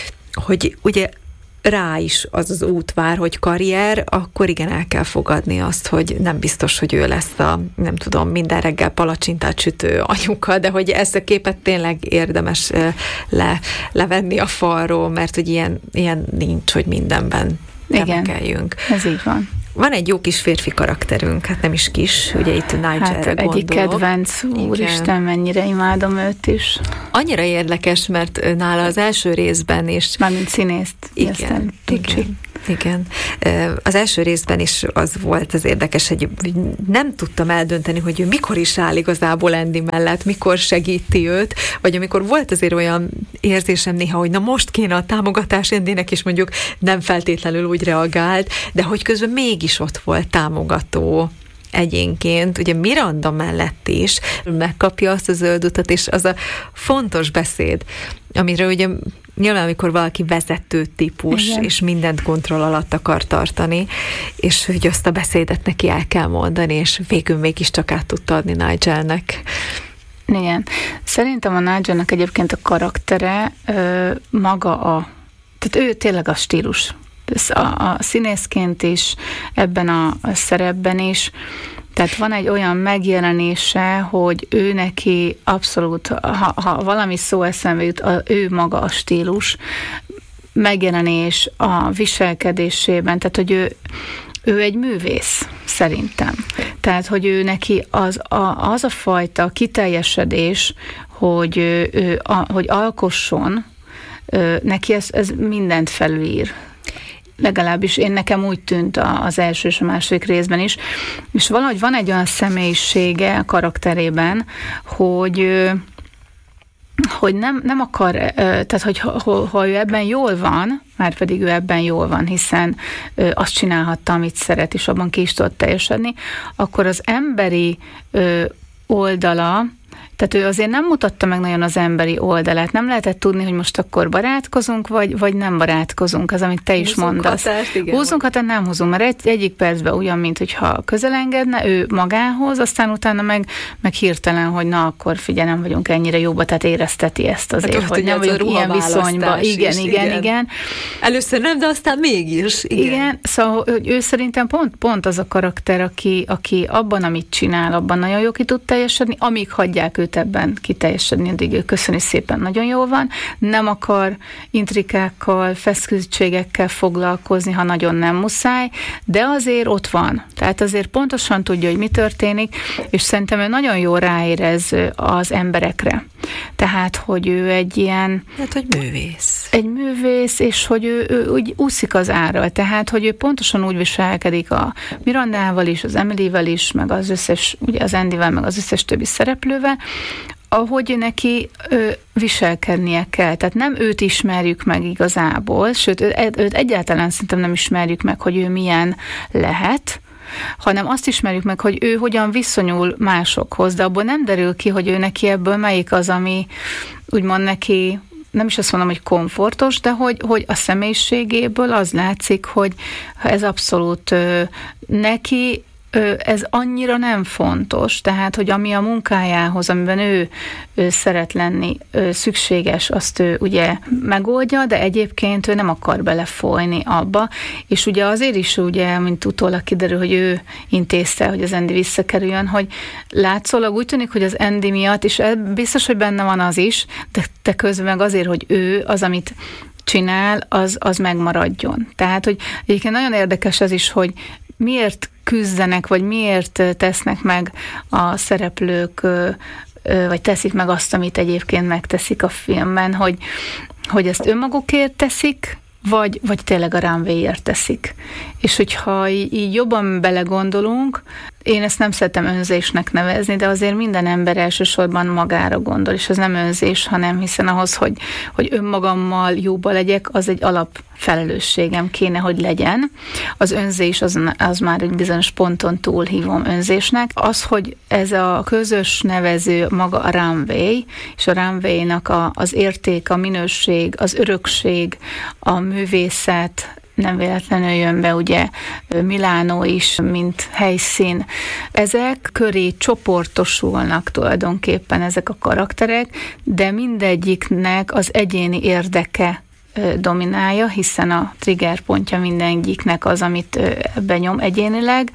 hogy ugye rá is az az út vár, hogy karrier, akkor igen, el kell fogadni azt, hogy nem biztos, hogy ő lesz a, nem tudom, minden reggel palacsintát sütő anyuka, de hogy ezt a képet tényleg érdemes le, levenni a falról, mert hogy ilyen, ilyen nincs, hogy mindenben remekeljünk. Ez így van. Van egy jó kis férfi karakterünk, hát nem is kis, ugye itt Nigelre hát gondolok. Egyik kedvenc, úristen, mennyire imádom őt is. Annyira érdekes, mert nála az első részben is... Mármint színészt. Igen, igen, igen. Az első részben is az volt az érdekes, hogy nem tudtam eldönteni, hogy ő mikor is áll igazából Andy mellett, mikor segíti őt, vagy amikor volt azért olyan érzésem néha, hogy na most kéne a támogatás Andynek, és mondjuk nem feltétlenül úgy reagált, de hogy közben mégis ott volt támogató egyénként, ugye Miranda mellett is megkapja azt a zöld utat, és az a fontos beszéd, amiről ugye nyilván, amikor valaki vezető típus, igen, és mindent kontroll alatt akar tartani, és hogy azt a beszédet neki el kell mondani, és végül mégiscsak át tudta adni Nigelnek. Igen. Szerintem a Nigelnek egyébként a karaktere ö, maga a, tehát ő tényleg a stílus. A, a színészként is, ebben a, a szerepben is. Tehát van egy olyan megjelenése, hogy ő neki abszolút, ha, ha valami szó eszembe jut, a, ő maga a stílus, megjelenés a viselkedésében, tehát hogy ő, ő egy művész, szerintem. Tehát, hogy ő neki az a, az a fajta kiteljesedés, hogy, ő, a, hogy alkosson, neki ez, ez mindent felülír. Legalábbis én nekem úgy tűnt az első és a második részben is, és valahogy van egy olyan személyisége a karakterében, hogy, hogy nem, nem akar, tehát hogy ha, ha ő ebben jól van, már pedig ő ebben jól van, hiszen azt csinálhatta, amit szeret, és abban ki is tudott teljesedni, akkor az emberi oldala, tehát ő azért nem mutatta meg nagyon az emberi oldalát. Nem lehetett tudni, hogy most akkor barátkozunk, vagy, vagy nem barátkozunk, az, amit te is húzunk mondasz. Határt, igen, húzunk határt, nem húzunk, mert egy, egyik percben olyan, mint hogyha közelengedne ő magához, aztán utána meg, meg hirtelen, hogy na, akkor figyelj, nem vagyunk ennyire jóba, tehát érezteti ezt azért, hát, hogy nem vagyunk ilyen viszonyban. Igen, is, igen, igen, igen. Először nem, de aztán mégis. Igen, igen, szóval hogy ő szerintem pont, pont az a karakter, aki, aki abban, amit csinál, abban nagyon jó ki tud teljesedni, amíg hagyják őt ebben kiteljesedni, addig ő köszöni szépen, nagyon jól van, nem akar intrikákkal, feszültségekkel foglalkozni, ha nagyon nem muszáj, de azért ott van. Tehát azért pontosan tudja, hogy mi történik, és szerintem ő nagyon jól ráérez az emberekre. Tehát, hogy ő egy ilyen... Hát, hogy művész. Egy művész, és hogy ő, ő úgy úszik az árral. Tehát, hogy ő pontosan úgy viselkedik a Mirandával is, az Emilyvel is, meg az összes, ugye az Andyvel, meg az összes többi szereplővel, ahogy neki ö, viselkednie kell. Tehát nem őt ismerjük meg igazából, sőt, őt, őt egyáltalán szerintem nem ismerjük meg, hogy ő milyen lehet, hanem azt ismerjük meg, hogy ő hogyan viszonyul másokhoz, de abból nem derül ki, hogy ő neki ebből melyik az, ami úgymond neki, nem is azt mondom, hogy komfortos, de hogy, hogy a személyiségéből az látszik, hogy ez abszolút ö, neki ez annyira nem fontos, tehát, hogy ami a munkájához, amiben ő, ő szeret lenni, ő szükséges, azt ő ugye megoldja, de egyébként ő nem akar belefolyni abba, és ugye azért is, ugye, mint utólag kiderül, hogy ő intézte, hogy az Andy visszakerüljön, hogy látszólag úgy tűnik, hogy az Andy miatt, és biztos, hogy benne van az is, de te közben meg azért, hogy ő az, amit csinál, az, az megmaradjon. Tehát, hogy egyébként nagyon érdekes az is, hogy miért küzdenek, vagy miért tesznek meg a szereplők, vagy teszik meg azt, amit egyébként megteszik a filmben, hogy, hogy ezt önmagukért teszik, vagy, vagy tényleg a runwayért teszik. És hogyha így jobban belegondolunk, én ezt nem szeretem önzésnek nevezni, de azért minden ember elsősorban magára gondol, és ez nem önzés, hanem hiszen ahhoz, hogy, hogy önmagammal jóba legyek, az egy alapfelelősségem kéne, hogy legyen. Az önzés az, az már egy bizonyos ponton túl hívom önzésnek. Az, hogy ez a közös nevező maga a runway, és a runway-nak a, az érték, a minőség, az örökség, a művészet, nem véletlenül jön be ugye Milánó is, mint helyszín. Ezek köré csoportosulnak tulajdonképpen ezek a karakterek, de mindegyiknek az egyéni érdeke dominálja, hiszen a triggerpontja mindegyiknek az, amit benyom egyénileg,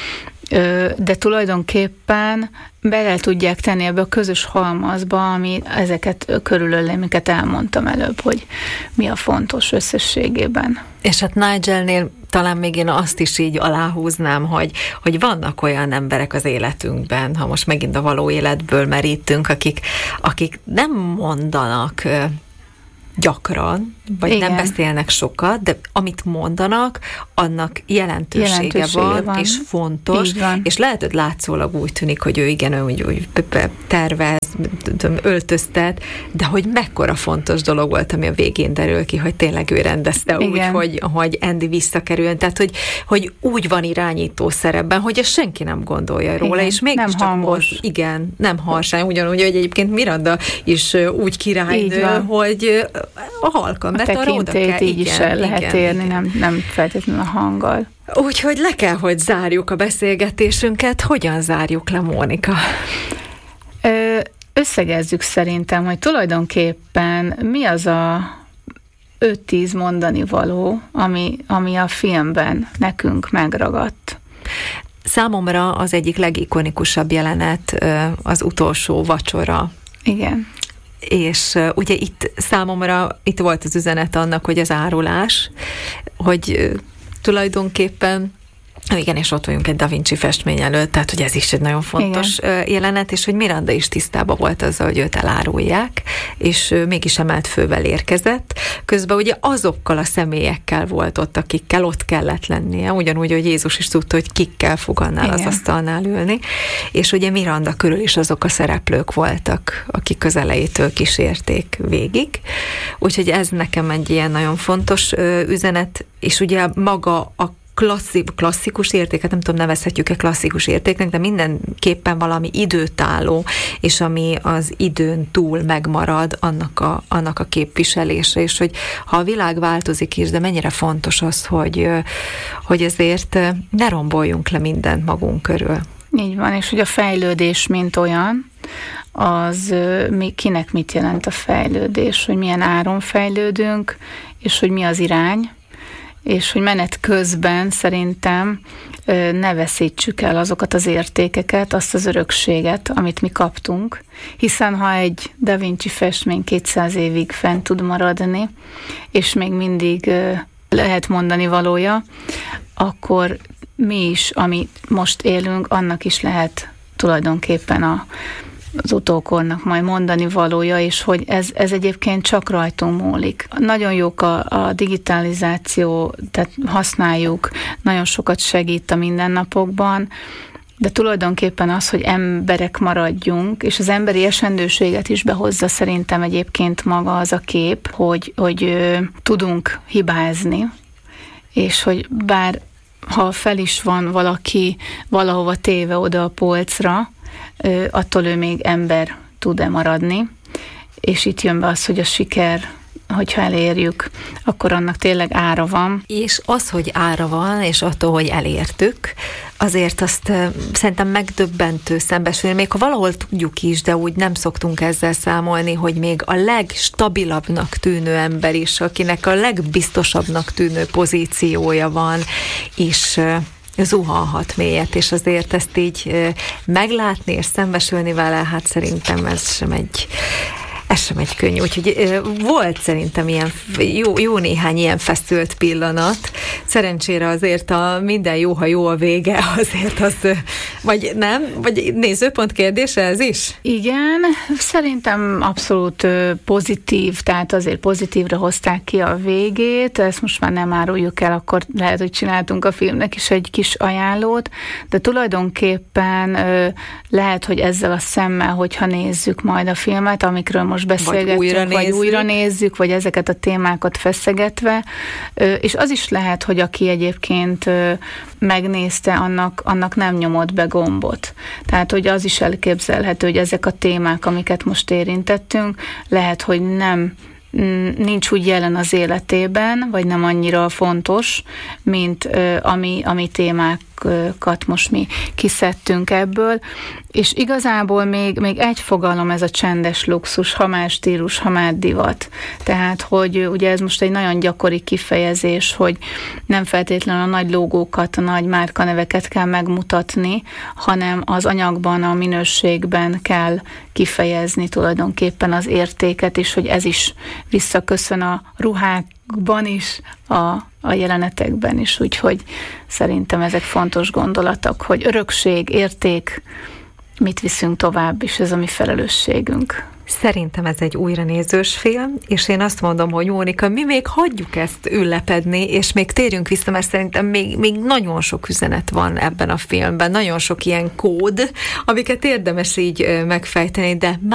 de tulajdonképpen bele tudják tenni ebbe a közös halmazba, ami ezeket körülölle, amiket elmondtam előbb, hogy mi a fontos összességében. És hát Nigelnél talán még én azt is így aláhúznám, hogy, hogy vannak olyan emberek az életünkben, ha most megint a való életből merítünk, akik, akik nem mondanak gyakran, vagy Igen. nem beszélnek sokat, de amit mondanak, annak jelentősége, jelentősége van, van, és fontos, és lehet, hogy látszólag úgy tűnik, hogy ő igen, ő úgy, úgy tervez, öltöztet, de hogy mekkora fontos dolog volt, ami a végén derül ki, hogy tényleg ő rendezte igen. úgy, hogy, hogy Andy visszakerüljön, tehát hogy, hogy úgy van irányító szerepben, hogy ezt senki nem gondolja róla, igen. és mégis csak most, igen, nem harsány, ugyanúgy, hogy egyébként Miranda is úgy királynő, hogy a halkan, mert arra oda kell. így igen, is el lehet igen, érni, igen. Nem, nem feltétlenül a hanggal. Úgyhogy le kell, hogy zárjuk a beszélgetésünket. Hogyan zárjuk le, Mónika? Ö, összegezzük szerintem, hogy tulajdonképpen mi az a öt-tíz mondani való, ami, ami a filmben nekünk megragadt. Számomra az egyik legikonikusabb jelenet az utolsó vacsora. Igen. És uh, ugye itt számomra, itt volt az üzenet annak, hogy az árulás, hogy uh, tulajdonképpen igen, és ott vagyunk egy Da Vinci festmény előtt, tehát hogy ez is egy nagyon fontos igen. jelenet, és hogy Miranda is tisztában volt azzal, hogy őt elárulják, és mégis emelt fővel érkezett. Közben ugye azokkal a személyekkel volt ott, akikkel ott kellett lennie, ugyanúgy, hogy Jézus is tudta, hogy kikkel fog annál igen. az asztalnál ülni, és ugye Miranda körül is azok a szereplők voltak, akik az elejétől kísérték végig. Úgyhogy ez nekem egy ilyen nagyon fontos üzenet, és ugye maga a Klasszik, klasszikus értéket, nem tudom, nevezhetjük-e klasszikus értéknek, de mindenképpen valami időtálló, és ami az időn túl megmarad, annak a, annak a képviselése, és hogy ha a világ változik is, de mennyire fontos az, hogy, hogy ezért ne romboljunk le mindent magunk körül. Így van, és hogy a fejlődés, mint olyan, az mi, kinek mit jelent a fejlődés, hogy milyen áron fejlődünk, és hogy mi az irány, és hogy menet közben szerintem ne veszítsük el azokat az értékeket, azt az örökséget, amit mi kaptunk, hiszen ha egy Da Vinci festmény kétszáz évig fent tud maradni, és még mindig lehet mondani valója, akkor mi is, amit most élünk, annak is lehet tulajdonképpen a az utókornak majd mondani valója, és hogy ez, ez egyébként csak rajtunk múlik. Nagyon jók a, a digitalizáció, tehát használjuk, nagyon sokat segít a mindennapokban, de tulajdonképpen az, hogy emberek maradjunk, és az emberi esendőséget is behozza szerintem egyébként maga az a kép, hogy, hogy ö, tudunk hibázni, és hogy bár ha fel is van valaki valahova téve oda a polcra, attól ő még ember tud-e maradni, és itt jön be az, hogy a siker, hogyha elérjük, akkor annak tényleg ára van. És az, hogy ára van, és attól, hogy elértük, azért azt uh, szerintem megdöbbentő szembesülni, még ha valahol tudjuk is, de úgy nem szoktunk ezzel számolni, hogy még a legstabilabbnak tűnő ember is, akinek a legbiztosabbnak tűnő pozíciója van, és uh, zuhanhat mélyet, és azért ezt így meglátni és szembesülni vele, hát szerintem ez sem egy Ez sem egy könnyű, úgyhogy volt szerintem ilyen jó, jó néhány ilyen feszült pillanat. Szerencsére azért a minden jó, ha jó a vége, azért az, vagy nem? Vagy nézőpont kérdése ez is? Igen, szerintem abszolút pozitív, tehát azért pozitívra hozták ki a végét, ezt most már nem áruljuk el, akkor lehet, hogy csináltunk a filmnek is egy kis ajánlót, de tulajdonképpen lehet, hogy ezzel a szemmel, hogyha nézzük majd a filmet, amikről most beszélgetünk, vagy újra, vagy újra nézzük, vagy ezeket a témákat feszegetve, és az is lehet, hogy aki egyébként megnézte, annak, annak nem nyomott be gombot. Tehát, hogy az is elképzelhető, hogy ezek a témák, amiket most érintettünk, lehet, hogy nem nincs úgy jelen az életében, vagy nem annyira fontos, mint ami, ami témákat most mi kiszedtünk ebből, és igazából még, még egy fogalom ez a csendes luxus, ha már stílus, ha már divat. Tehát, hogy ugye ez most egy nagyon gyakori kifejezés, hogy nem feltétlenül a nagy logókat, a nagy márkaneveket kell megmutatni, hanem az anyagban, a minőségben kell kifejezni tulajdonképpen az értéket, és hogy ez is visszaköszön a ruhákban is, a, a jelenetekben is, úgyhogy szerintem ezek fontos gondolatok, hogy örökség, érték, mit viszünk tovább, és ez a mi felelősségünk. Szerintem ez egy újranézős film, és én azt mondom, hogy Mónika, mi még hagyjuk ezt üllepedni, és még térjünk vissza, mert szerintem még, még nagyon sok üzenet van ebben a filmben, nagyon sok ilyen kód, amiket érdemes így megfejteni, de